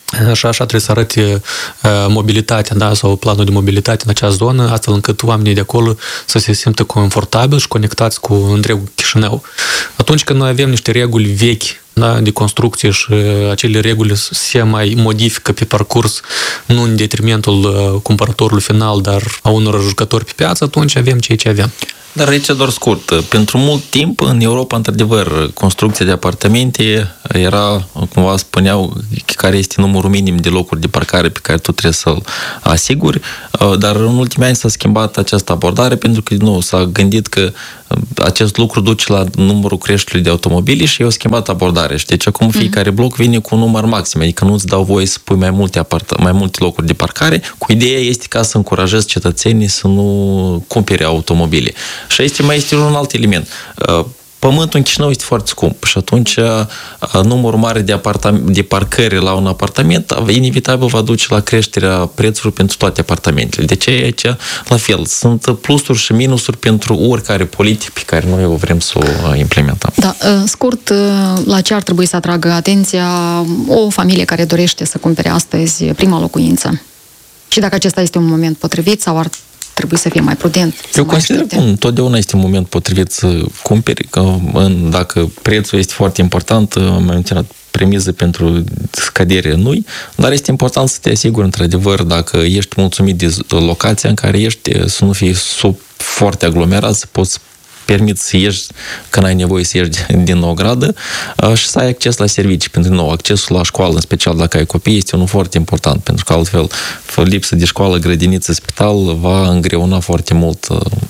Așa, așa trebuie să arate uh, mobilitatea, da, sau planul de mobilitate în acea zonă, astfel încât oamenii de acolo să se simtă confortabil și conectați cu întregul Chișinău. Atunci când noi avem niște reguli vechi, da, de construcție și acele reguli se mai modifică pe parcurs, nu în detrimentul uh, cumpărătorului final, dar a unor jucători pe piață, atunci avem ceea ce avem. Dar aici doar scurt. Pentru mult timp, în Europa, într-adevăr, construcția de apartamente era, cumva spuneau, care este numărul minim de locuri de parcare pe care tu trebuie să-l asiguri, dar în ultimii ani s-a schimbat această abordare pentru că, nu, s-a gândit că acest lucru duce la numărul creșterii de automobile și i-au schimbat abordarea. Și deci acum fiecare bloc vine cu un număr maxim, adică nu îți dau voie să pui mai multe, apart- mai multe locuri de parcare, cu ideea este ca să încurajezi cetățenii să nu cumpere automobile. Și este mai este un alt element. Pământul în Chișinău este foarte scump și atunci numărul mare de, apartam- de parcări la un apartament inevitabil va duce la creșterea prețurilor pentru toate apartamentele. De ce aici, la fel, sunt plusuri și minusuri pentru oricare politică pe care noi o vrem să o implementăm. Da, scurt, la ce ar trebui să atragă atenția o familie care dorește să cumpere astăzi prima locuință? Și dacă acesta este un moment potrivit sau ar trebuie să fie mai prudent. Eu consider că întotdeauna este un moment potrivit să cumperi, că în, dacă prețul este foarte important, am menționat premiză pentru scădere nu, dar este important să te asiguri într-adevăr dacă ești mulțumit de locația în care ești, să nu fii sub foarte aglomerat, să poți permit să ieși când ai nevoie să ieși din ogradă și să ai acces la servicii. Pentru nou, accesul la școală, în special dacă ai copii, este unul foarte important, pentru că altfel, lipsă de școală, grădiniță, spital, va îngreuna foarte mult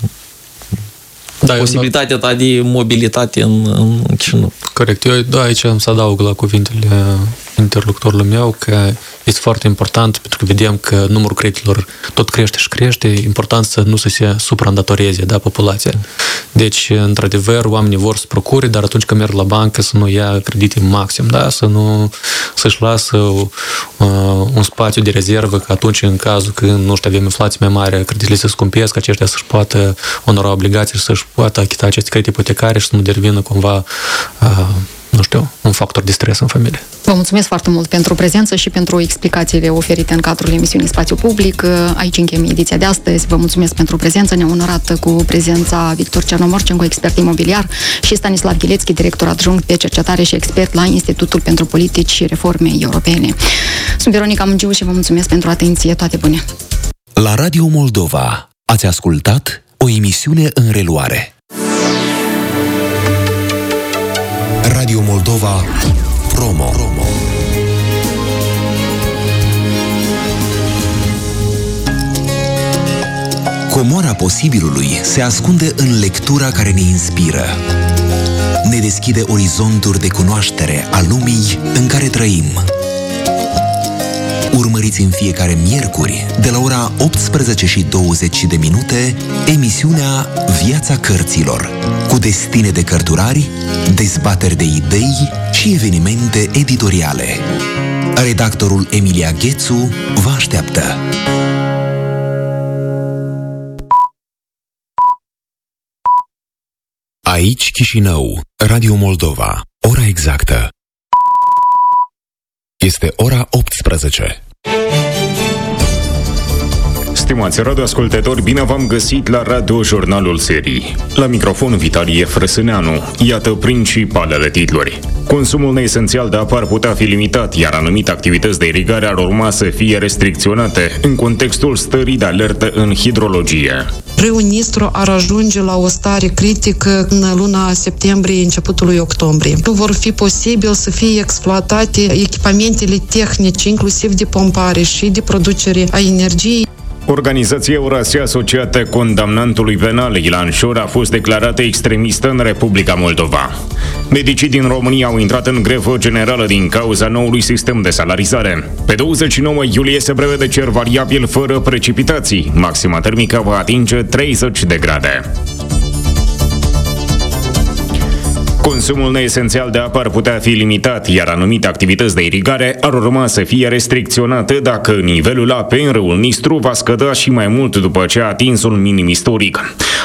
da, posibilitatea ta de mobilitate în, în Chișinău. Corect. Eu da, aici am să adaug la cuvintele interlocutorului meu că este foarte important, pentru că vedem că numărul creditelor tot crește și crește, e important să nu să se supraîndatoreze, da, populația. Deci, într-adevăr, oamenii vor să procure, dar atunci când merg la bancă să nu ia credite maxim, da, să nu să-și lasă uh, un spațiu de rezervă, că atunci, în cazul când, nu știu, avem inflație mai mare, creditele se scumpesc, aceștia să-și poată onora obligații și să-și poată achita aceste credite ipotecare și să nu devină cumva uh, nu știu, un factor de stres în familie. Vă mulțumesc foarte mult pentru prezență și pentru explicațiile oferite în cadrul emisiunii Spațiu Public. Aici încheiem ediția de astăzi. Vă mulțumesc pentru prezență. Ne-a onorat cu prezența Victor Cernomorcenco, expert imobiliar, și Stanislav Ghilețchi, director adjunct de cercetare și expert la Institutul pentru Politici și Reforme Europene. Sunt Veronica Mungiu și vă mulțumesc pentru atenție. Toate bune! La Radio Moldova ați ascultat o emisiune în reluare. Radio Moldova Promo. Comoara posibilului se ascunde în lectura care ne inspiră. Ne deschide orizonturi de cunoaștere a lumii în care trăim. Urmăriți în fiecare miercuri, de la ora optsprezece și douăzeci de minute, emisiunea Viața Cărților, cu destine de cărturari, dezbateri de idei și evenimente editoriale. Redactorul Emilia Ghețu vă așteaptă. Aici Chișinău, Radio Moldova, ora exactă. Este ora optsprezece. Stimați radioascultători, bine v-am găsit la Radio Jurnalul Serii. La microfon Vitalie Frăsâneanu. Iată principalele titluri. Consumul neesențial de apă ar putea fi limitat, iar anumite activități de irigare ar urma să fie restricționate, în contextul stării de alertă în hidrologie. Râul Nistru ar ajunge la o stare critică în luna septembrie, începutul octombrie. Nu vor fi posibil să fie exploatate echipamentele tehnice, inclusiv de pompare și de producere a energiei. Organizația Eurasia asociată condamnantului penal Ilan Șor a fost declarată extremistă în Republica Moldova. Medicii din România au intrat în grevă generală din cauza noului sistem de salarizare. Pe douăzeci și nouă iulie se prevede cer variabil fără precipitații. Maxima termică va atinge treizeci de grade. Consumul neesențial de apă ar putea fi limitat, iar anumite activități de irigare ar urma să fie restricționate dacă nivelul apei în râul Nistru va scădea și mai mult după ce a atins un minim istoric.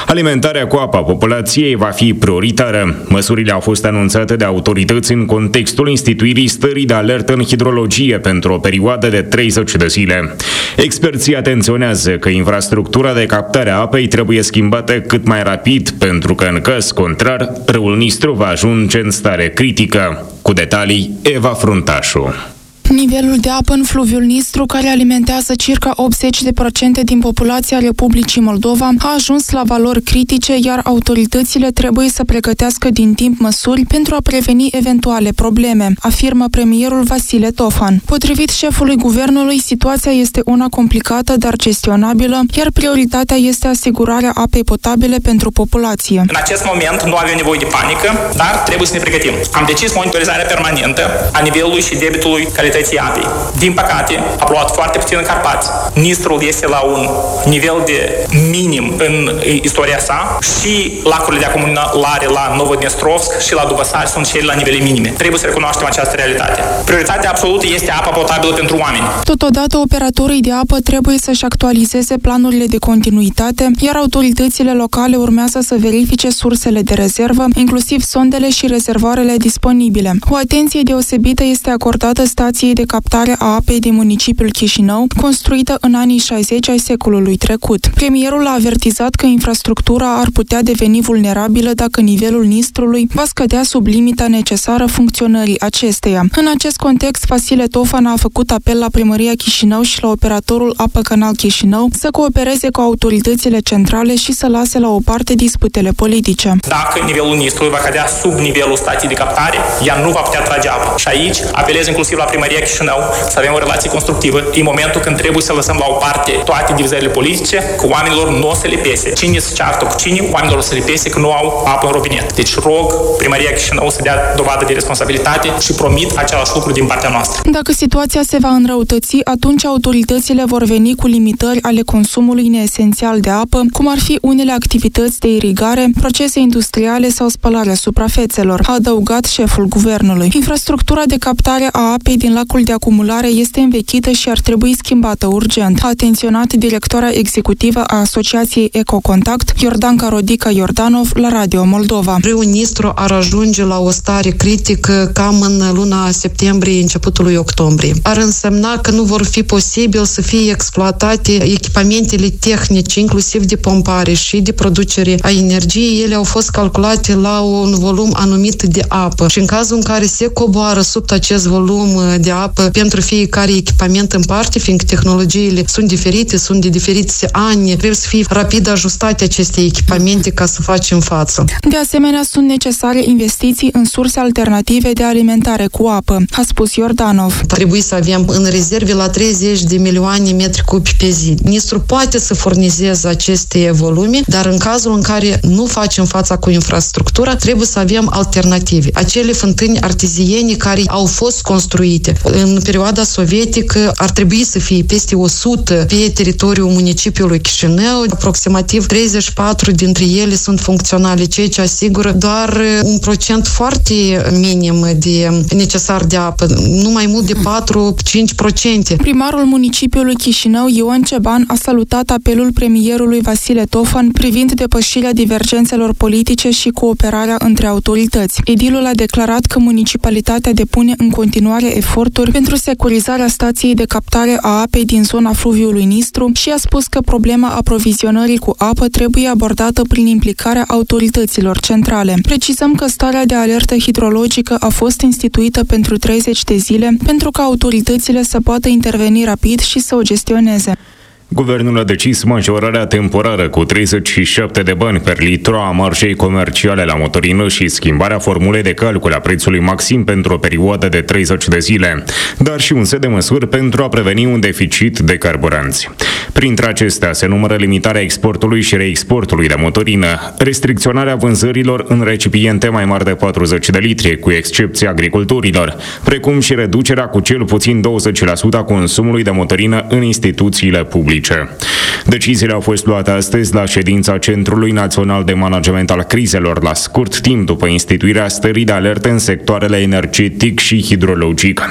Alimentarea cu apă a populației va fi prioritară. Măsurile au fost anunțate de autorități în contextul instituirii stării de alertă în hidrologie pentru o perioadă de treizeci de zile. Experții atenționează că infrastructura de captare a apei trebuie schimbată cât mai rapid, pentru că în caz contrar, râul Nistru va ajunge în stare critică. Cu detalii, Eva Fruntașu. Nivelul de apă în fluviul Nistru, care alimentează circa optzeci la sută din populația Republicii Moldova, a ajuns la valori critice, iar autoritățile trebuie să pregătească din timp măsuri pentru a preveni eventuale probleme, afirmă premierul Vasile Tofan. Potrivit șefului guvernului, situația este una complicată, dar gestionabilă, iar prioritatea este asigurarea apei potabile pentru populație. În acest moment nu avem nevoie de panică, dar trebuie să ne pregătim. Am decis monitorizarea permanentă a nivelului și debitului calității apei. Din păcate, a plouat foarte puțin în Carpați. Nistrul este la un nivel de minim în istoria sa și lacurile de acumulare la Novodnestrovsk și la Dubăsari sunt și ele la nivele minime. Trebuie să recunoaștem această realitate. Prioritatea absolută este apa potabilă pentru oameni. Totodată, operatorii de apă trebuie să-și actualizeze planurile de continuitate, iar autoritățile locale urmează să verifice sursele de rezervă, inclusiv sondele și rezervoarele disponibile. O atenție deosebită este acordată stației de captare a apei din municipiul Chișinău, construită în anii șaizeci ai secolului trecut. Premierul a avertizat că infrastructura ar putea deveni vulnerabilă dacă nivelul Nistrului va scădea sub limita necesară funcționării acesteia. În acest context, Vasile Tofan a făcut apel la Primăria Chișinău și la operatorul Apă Canal Chișinău să coopereze cu autoritățile centrale și să lase la o parte disputele politice. Dacă nivelul Nistrului va cădea sub nivelul stației de captare, ea nu va putea trage apă. Și aici apelez inclusiv la Primăria Chișinău să avem o relație constructivă în momentul când trebuie să lăsăm la o parte toate divizările politice, că oamenilor nu o să le pese. Cine se ceartă cu cine, oamenilor o să le pese că nu au apă în robinet. Deci rog Primăria Chișinău să dea dovadă de responsabilitate și promit același lucru din partea noastră. Dacă situația se va înrăutăți, atunci autoritățile vor veni cu limitări ale consumului neesențial de apă, cum ar fi unele activități de irigare, procese industriale sau spălarea suprafețelor, a adăugat șeful guvernului. Infrastructura de captare a apei din lacul de acumulare este învechită și ar trebui schimbată urgent, a atenționat directoarea executivă a Asociației Ecocontact, Iordanca Rodica Iordanov, la Radio Moldova. Râul Nistru ar ajunge la o stare critică cam în luna septembrie, începutul lui octombrie. Ar însemna că nu vor fi posibil să fie exploatate echipamentele tehnice, inclusiv de pompare și de producere a energiei. Ele au fost calculate la un volum anumit de apă și în cazul în care se coboară sub acest volum de apă pentru fiecare echipament în parte, fiindcă tehnologiile sunt diferite, sunt de diferiți ani, trebuie să fie rapid ajustate aceste echipamente ca să facem față. De asemenea, sunt necesare investiții în surse alternative de alimentare cu apă, a spus Iordanov. Trebuie să avem în rezerve la treizeci de milioane metri cubi pe zi. Nistru poate să furnizeze aceste volume, dar în cazul în care nu facem fața cu infrastructura, trebuie să avem alternative. Acele fântâni arteziene care au fost construite în perioada sovietică ar trebui să fie peste o sută pe teritoriul municipiului Chișinău. Aproximativ treizeci și patru dintre ele sunt funcționale, ceea ce asigură doar un procent foarte minim de necesar de apă, nu mai mult de patru-cinci la sută. Primarul municipiului Chișinău, Ion Ceban, a salutat apelul premierului Vasile Tofan privind depășirea divergențelor politice și cooperarea între autorități. Edilul a declarat că municipalitatea depune în continuare eforturi pentru securizarea stației de captare a apei din zona fluviului Nistru și a spus că problema aprovizionării cu apă trebuie abordată prin implicarea autorităților centrale. Precizăm că starea de alertă hidrologică a fost instituită pentru treizeci de zile pentru ca autoritățile să poată interveni rapid și să o gestioneze. Guvernul a decis majorarea temporară cu treizeci și șapte de bani per litru a marjei comerciale la motorină și schimbarea formulei de calcul a prețului maxim pentru o perioadă de treizeci de zile, dar și un set de măsuri pentru a preveni un deficit de carburanți. Printre acestea se numără limitarea exportului și reexportului de motorină, restricționarea vânzărilor în recipiente mai mari de patruzeci de litri, cu excepția agricultorilor, precum și reducerea cu cel puțin douăzeci la sută a consumului de motorină în instituțiile publice. Deciziile au fost luate astăzi la ședința Centrului Național de Management al Crizelor, la scurt timp după instituirea stării de alertă în sectoarele energetic și hidrologic.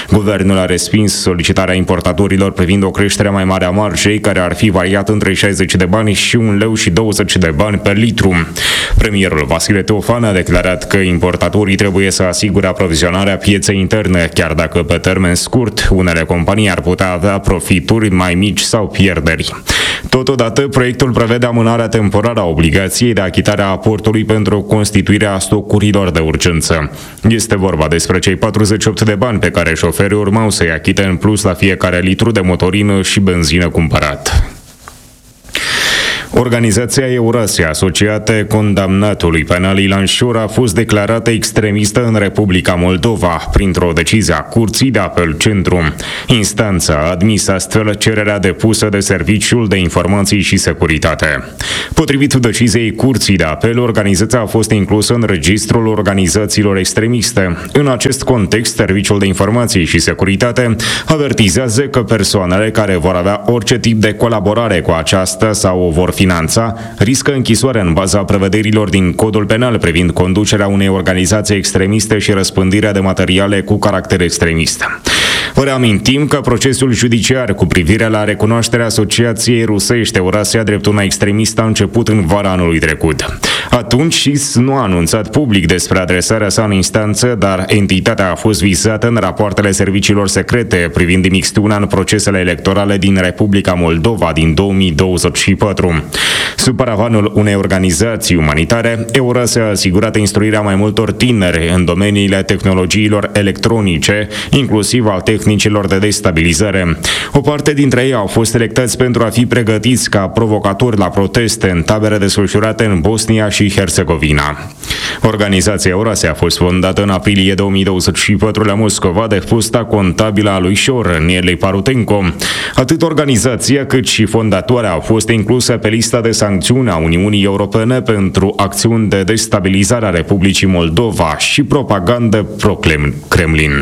Guvernul a respins solicitarea importatorilor privind o creștere mai mare a marjei, care ar fi variat între șaizeci de bani și un leu și douăzeci de bani per litru. Premierul Vasile Teofan a declarat că importatorii trebuie să asigure aprovizionarea pieței interne, chiar dacă pe termen scurt unele companii ar putea avea profituri mai mici sau pierderi. Totodată, proiectul prevede amânarea temporară a obligației de achitare a aportului pentru constituirea stocurilor de urgență. Este vorba despre cei patruzeci și opt de bani pe care șoferii urmau să-i achite în plus la fiecare litru de motorină și benzină cumpărat. Organizația Eurasia, asociată condamnatului penal Ilan Șor, a fost declarată extremistă în Republica Moldova printr-o decizie a Curții de Apel Centru. Instanța a admis astfel cererea depusă de Serviciul de Informații și Securitate. Potrivit deciziei Curții de Apel, organizația a fost inclusă în registrul organizațiilor extremiste. În acest context, Serviciul de Informații și Securitate avertizează că persoanele care vor avea orice tip de colaborare cu aceasta sau o vor finanța, riscă închisoare în baza prevederilor din Codul Penal privind conducerea unei organizații extremiste și răspândirea de materiale cu caracter extremist. Vă reamintim că procesul judiciar cu privire la recunoașterea Asociației Rusești Eurasia drept una extremistă a început în vara anului trecut. Atunci S I S nu a anunțat public despre adresarea sa în instanță, dar entitatea a fost vizată în rapoartele serviciilor secrete privind imixtiunea în procesele electorale din Republica Moldova din două mii douăzeci și patru. Sub paravanul unei organizații umanitare, Eurasia a asigurat instruirea mai multor tineri în domeniile tehnologiilor electronice, inclusiv al tehnicilor de destabilizare. O parte dintre ei au fost selectați pentru a fi pregătiți ca provocatori la proteste în tabere desfășurate în Bosnia și Herțegovina. Organizația Eurasia a fost fondată în aprilie două mii douăzeci și patru la Moscova de fosta contabilă a lui Șor, Nielei Parutenko. Atât organizația cât și fondatoarea au fost incluse pe lista de sancțiuni a Uniunii Europene pentru acțiuni de destabilizare a Republicii Moldova și propagandă pro-Kremlin.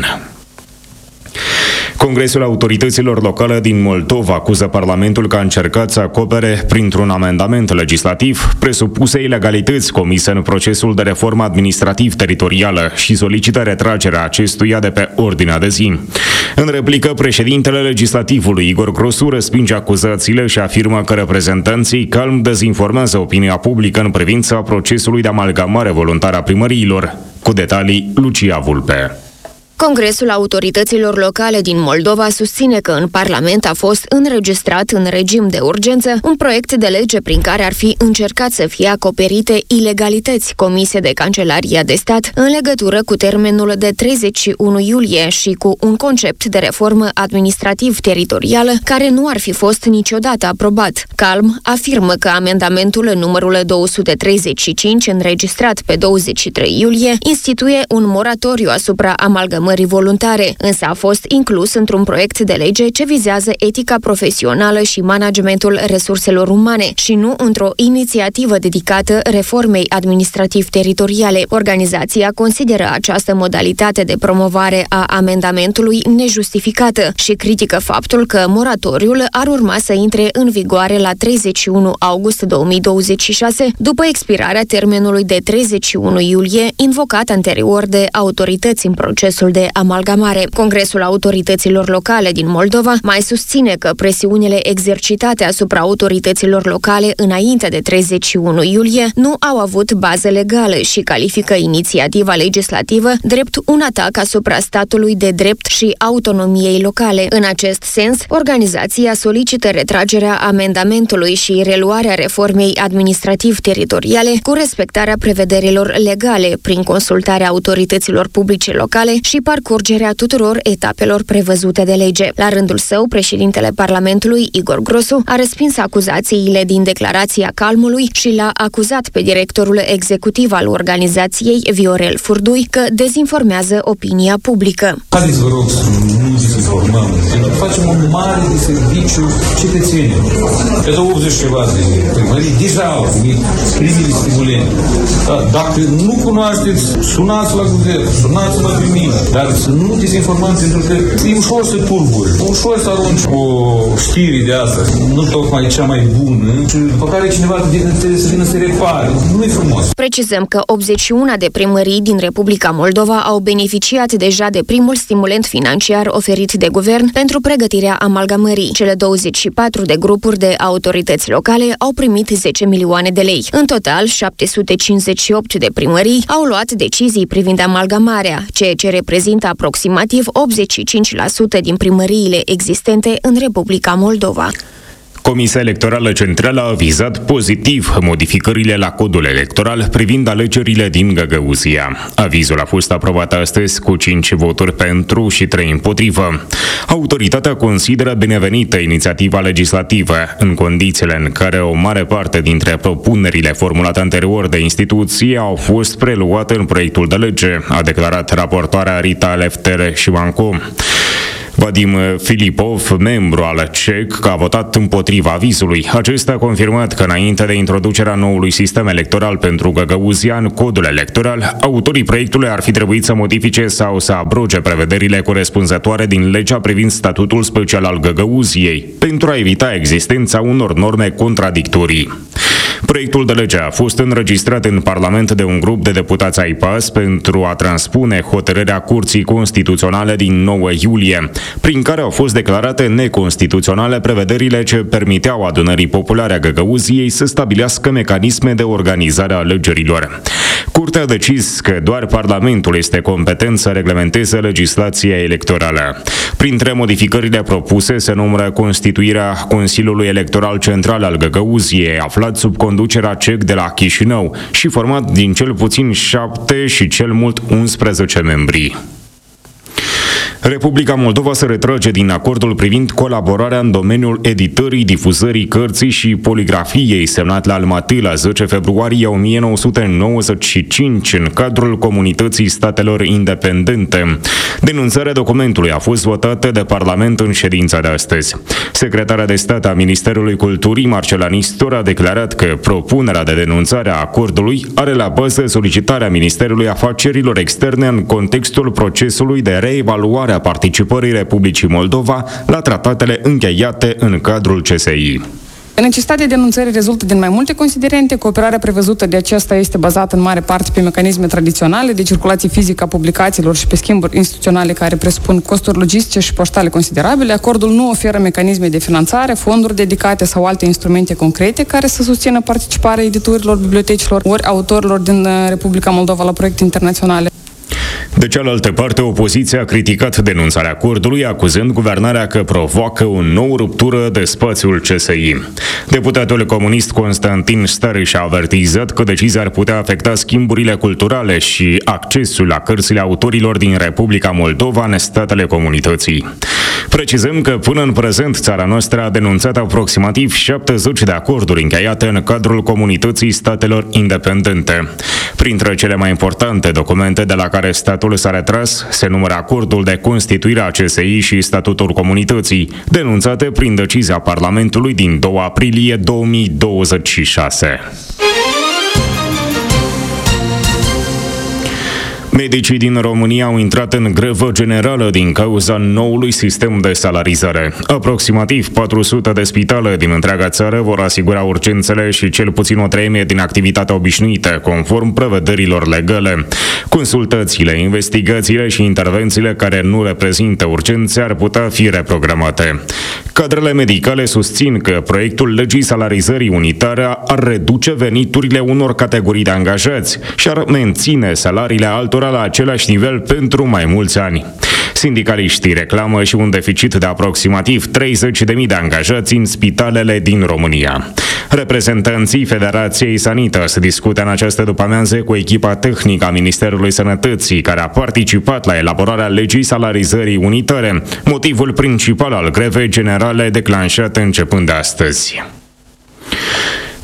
Congresul Autorităților Locale din Moldova acuză Parlamentul că a încercat să acopere, printr-un amendament legislativ, presupuse ilegalități comise în procesul de reformă administrativ-teritorială și solicită retragerea acestuia de pe ordinea de zi. În replică, președintele legislativului Igor Grosu respinge acuzațiile și afirmă că reprezentanții calm dezinformează opinia publică în privința procesului de amalgamare voluntară a primăriilor. Cu detalii, Lucia Vulpe. Congresul Autorităților Locale din Moldova susține că în Parlament a fost înregistrat în regim de urgență un proiect de lege prin care ar fi încercat să fie acoperite ilegalități comise de Cancelaria de Stat în legătură cu termenul de treizeci și unu iulie și cu un concept de reformă administrativ-teritorială care nu ar fi fost niciodată aprobat. Calm afirmă că amendamentul numărul două sute treizeci și cinci, înregistrat pe douăzeci și trei iulie, instituie un moratoriu asupra amalgămării voluntare, însă a fost inclus într-un proiect de lege ce vizează etica profesională și managementul resurselor umane și nu într-o inițiativă dedicată reformei administrativ-teritoriale. Organizația consideră această modalitate de promovare a amendamentului nejustificată și critică faptul că moratoriul ar urma să intre în vigoare la treizeci și unu august două mii douăzeci și șase, după expirarea termenului de treizeci și unu iulie, invocat anterior de autorități în procesul de amalgamare. Congresul Autorităților Locale din Moldova mai susține că presiunile exercitate asupra autorităților locale înainte de treizeci și unu iulie nu au avut bază legală și califică inițiativa legislativă drept un atac asupra statului de drept și autonomiei locale. În acest sens, organizația solicită retragerea amendamentului și reluarea reformei administrativ-teritoriale cu respectarea prevederilor legale prin consultarea autorităților publice locale și parcurgerea tuturor etapelor prevăzute de lege. La rândul său, președintele Parlamentului, Igor Grosu, a respins acuzațiile din declarația Calmului și l-a acuzat pe directorul executiv al organizației, Viorel Furdui, că dezinformează opinia publică. Haideți, vă rog, să nu să informăm, să facem un mare de serviciu cetățenilor. Pe optzeci și ceva de primării deja au primit primele stimulente. Dacă nu cunoașteți, sunați la guvern, sunați la primire, dar să nu dezinformați, pentru că e ușor să turburi, ușor să arunci o știre de asta, nu tocmai cea mai bună, după care cineva trebuie să vină să repare. Nu e frumos. Precizăm că optzeci și unu de primării din Republica Moldova au beneficiat deja de primul stimulent financiar oferit de guvern pentru pregătirea amalgamării. Cele douăzeci și patru de grupuri de autorități locale au primit zece milioane de lei. În total, șapte sute cincizeci și opt de primării au luat decizii privind amalgamarea, ceea ce reprezintă aproximativ optzeci și cinci la sută din primăriile existente în Republica Moldova. Comisia Electorală Centrală a avizat pozitiv modificările la codul electoral privind alegerile din Găgăuzia. Avizul a fost aprobat astăzi cu cinci voturi pentru și trei împotrivă. Autoritatea consideră binevenită inițiativa legislativă, în condițiile în care o mare parte dintre propunerile formulate anterior de instituție au fost preluate în proiectul de lege, a declarat raportoarea Rita Lefter-Șivanco. Vadim Filipov, membru al C E C, a votat împotriva avizului. Acesta a confirmat că înainte de introducerea noului sistem electoral pentru Găgăuzia în codul electoral, autorii proiectului ar fi trebuit să modifice sau să abroge prevederile corespunzătoare din legea privind statutul special al Găgăuziei, pentru a evita existența unor norme contradictorii. Proiectul de lege a fost înregistrat în Parlament de un grup de deputați ai P A S pentru a transpune hotărârea Curții Constituționale din nouă iulie, prin care au fost declarate neconstituționale prevederile ce permiteau adunării populare a Găgăuziei să stabilească mecanisme de organizare a alegerilor. Curtea a decis că doar Parlamentul este competent să reglementeze legislația electorală. Printre modificările propuse se numără constituirea Consiliului Electoral Central al Găgăuziei, aflat sub conducerea C E C de la Chișinău și format din cel puțin șapte și cel mult unsprezece membri. Republica Moldova se retrage din acordul privind colaborarea în domeniul editării, difuzării cărții și poligrafiei semnat la Almaty la zece februarie o mie nouă sute nouăzeci și cinci în cadrul Comunității Statelor Independente. Denunțarea documentului a fost votată de Parlament în ședința de astăzi. Secretara de stat a Ministerului Culturii, Marcela Nistor, a declarat că propunerea de denunțare a acordului are la bază solicitarea Ministerului Afacerilor Externe în contextul procesului de reevaluare a participării Republicii Moldova la tratatele încheiate în cadrul C S I. Necesitatea denunțării rezultă din mai multe considerente. Cooperarea prevăzută de aceasta este bazată în mare parte pe mecanisme tradiționale de circulație fizică a publicațiilor și pe schimburi instituționale care presupun costuri logistice și poștale considerabile. Acordul nu oferă mecanisme de finanțare, fonduri dedicate sau alte instrumente concrete care să susțină participarea editurilor, bibliotecilor ori autorilor din Republica Moldova la proiecte internaționale. De cealaltă parte, opoziția a criticat denunțarea acordului, acuzând guvernarea că provoacă o nouă ruptură de spațiul C S I. Deputatul comunist Constantin Stariș a avertizat că decizia ar putea afecta schimburile culturale și accesul la cărțile autorilor din Republica Moldova în statele comunității. Precizăm că până în prezent țara noastră a denunțat aproximativ șaptezeci de acorduri încheiate în cadrul Comunității Statelor Independente. Printre cele mai importante documente de la care statul s-a retras se numără acordul de constituire a C S I și statutul comunității, denunțate prin decizia Parlamentului din doi aprilie două mii douăzeci și șase. Medicii din România au intrat în grevă generală din cauza noului sistem de salarizare. Aproximativ patru sute de spitale din întreaga țară vor asigura urgențele și cel puțin o treime din activitatea obișnuită, conform prevederilor legale. Consultațiile, investigațiile și intervențiile care nu reprezintă urgențe ar putea fi reprogramate. Cadrele medicale susțin că proiectul legii salarizării unitare ar reduce veniturile unor categorii de angajați și ar menține salariile altora la același nivel pentru mai mulți ani. Sindicaliștii reclamă și un deficit de aproximativ treizeci de mii de angajați în spitalele din România. Reprezentanții Federației Sanitas discută în această după-amiază cu echipa tehnică a Ministerului Sănătății, care a participat la elaborarea legii salarizării unitare, motivul principal al grevei generale declanșate începând de astăzi.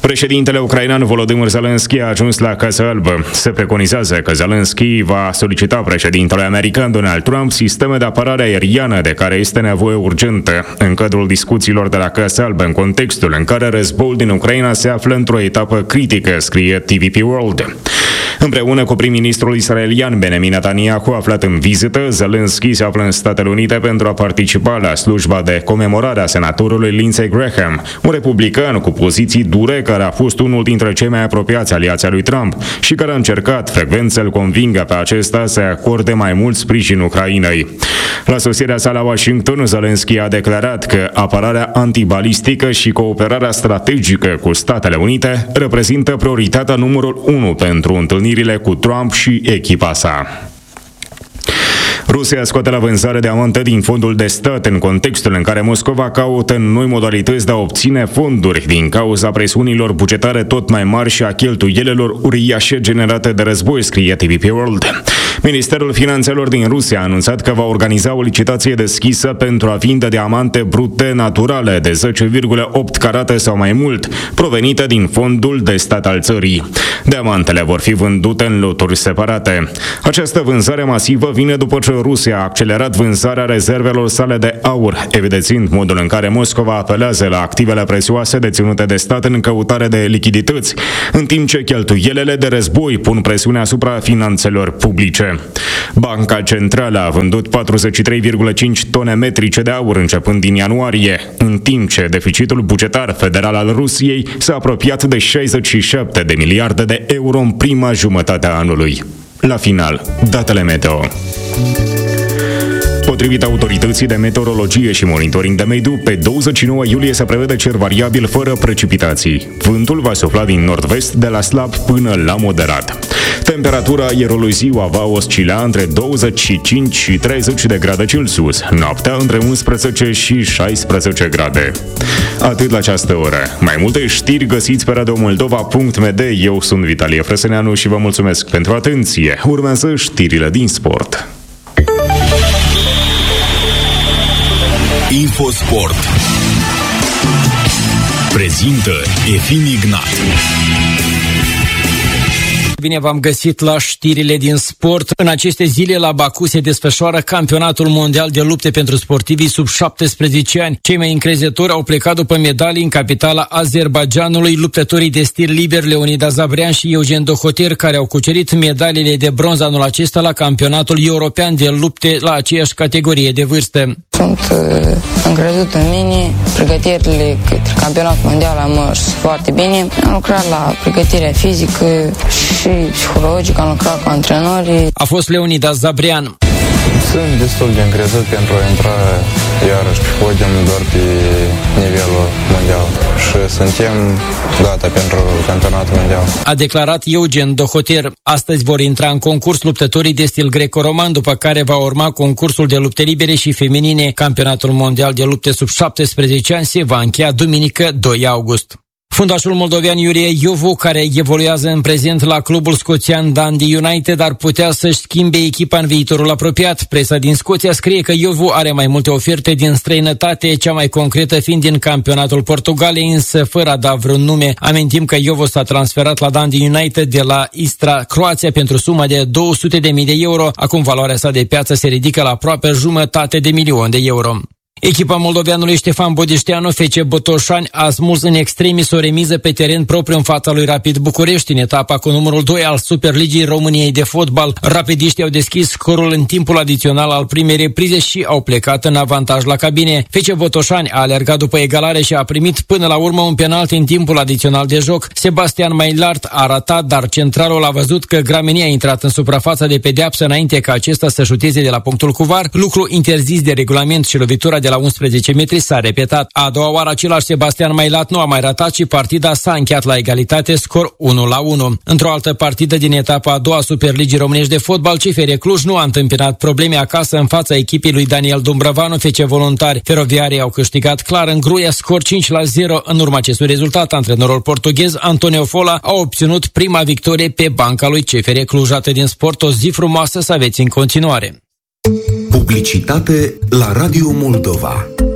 Președintele ucrainean Volodymyr Zelensky a ajuns la Casa Albă. Se preconizează că Zelensky va solicita președintelui american Donald Trump sisteme de apărare aeriană de care este nevoie urgentă în cadrul discuțiilor de la Casa Albă, în contextul în care războiul din Ucraina se află într-o etapă critică, scrie T V P World. Împreună cu prim-ministrul israelian Benjamin Netanyahu, aflat în vizită, Zelensky se află în Statele Unite pentru a participa la slujba de comemorare a senatorului Lindsey Graham, un republican cu poziții dure care a fost unul dintre cei mai apropiați aliați ai lui Trump și care a încercat frecvent să-l convingă pe acesta să acorde mai mult sprijin Ucrainei. La sosirea sa la Washington, Zelensky a declarat că apărarea antibalistică și cooperarea strategică cu Statele Unite reprezintă prioritatea numărul unu pentru întâlnirile cu Trump și echipa sa. Rusia scoate la vânzare diamante din fondul de stat în contextul în care Moscova caută noi modalități de a obține fonduri din cauza presiunilor bugetare tot mai mari și a cheltuielilor uriașe generate de război, scrie T V P World. Ministerul Finanțelor din Rusia a anunțat că va organiza o licitație deschisă pentru a vinde diamante brute naturale de zece virgulă opt carate sau mai mult, provenite din fondul de stat al țării. Diamantele vor fi vândute în loturi separate. Această vânzare masivă vine după ce Rusia a accelerat vânzarea rezervelor sale de aur, evidențiind modul în care Moscova apelează la activele prețioase deținute de stat în căutare de lichidități, în timp ce cheltuielile de război pun presiune asupra finanțelor publice. Banca Centrală a vândut patruzeci și trei virgulă cinci tone metrice de aur începând din ianuarie, în timp ce deficitul bugetar federal al Rusiei s-a apropiat de șaizeci și șapte de miliarde de euro în prima jumătate a anului. La final, datele meteo. Potrivit autorității de meteorologie și monitoring de mediu, pe douăzeci și nouă iulie se prevede cer variabil fără precipitații. Vântul va sufla din nord-vest de la slab până la moderat. Temperatura aerului ziua va oscila între douăzeci și cinci și treizeci de grade Celsius, noaptea între unsprezece și șaisprezece grade. Atât la această oră. Mai multe știri găsiți pe radio moldova punct m d. Eu sunt Vitalie Frăsăneanu și vă mulțumesc pentru atenție. Urmează știrile din sport. Infosport prezintă Efim Ignat. Bine v-am găsit la știrile din sport. În aceste zile la Baku se desfășoară campionatul mondial de lupte pentru sportivii sub șaptesprezece ani. Cei mai încrezători au plecat după medalii în capitala Azerbaidjanului, luptătorii de stil liber Leonidas Zabrean și Eugen Dohoter, care au cucerit medaliile de bronz anul acesta la campionatul european de lupte la aceeași categorie de vârstă. Sunt uh, încrezut în mine, pregătirile către campionatul mondial am mers foarte bine. Am lucrat la pregătirea fizică și psihologică, am lucrat cu antrenorii. A fost Leonidas Zabrean. Sunt destul de încrezut pentru a intra iarăși pe podium doar pe nivelul mondial și suntem gata pentru campionatul mondial. A declarat Eugen Dohoter. Astăzi vor intra în concurs luptătorii de stil greco-roman, după care va urma concursul de lupte libere și feminine. Campionatul mondial de lupte sub șaptesprezece ani se va încheia duminică doi august. Fundașul moldovean Iurie Iovu, care evoluează în prezent la clubul scoțian Dundee United, ar putea să-și schimbe echipa în viitorul apropiat. Presa din Scoția scrie că Iovu are mai multe oferte din străinătate, cea mai concretă fiind din campionatul Portugaliei, însă fără a da vreun nume. Amintim că Iovu s-a transferat la Dundee United de la Istra, Croația, pentru suma de două sute de mii de euro. Acum valoarea sa de piață se ridică la aproape jumătate de milion de euro. Echipa moldoveanului Ștefan Bodișteanu, F C Botoșani, a smuls în extremis o remiză pe teren propriu în fața lui Rapid București, în etapa cu numărul doi al Superligii României de fotbal. Rapidiștii au deschis scorul în timpul adițional al primei reprize și au plecat în avantaj la cabine. F C Botoșani a alergat după egalare și a primit până la urmă un penalti în timpul adițional de joc. Sebastian Mailart a ratat, dar centralul a văzut că Gramenia a intrat în suprafața de pedeapsă înainte ca acesta să șuteze de la punctul cu var, lucru interzis de regulament, și lovitura de la unsprezece metri s-a repetat. A doua oară același Sebastian Mailat nu a mai ratat și partida s-a încheiat la egalitate, scor unu la unu. Într-o altă partidă din etapa a doua Superligii Românești de fotbal, C F R Cluj nu a întâmpinat probleme acasă în fața echipei lui Daniel Dumbrăvanu, F C Voluntari. Feroviarii au câștigat clar în Gruia, scor cinci la zero. În urma acestui rezultat, antrenorul portughez Antonio Fola a obținut prima victorie pe banca lui C F R Cluj. Atât din sport, o zi frumoasă să aveți în continuare. Publicitate la Radio Moldova.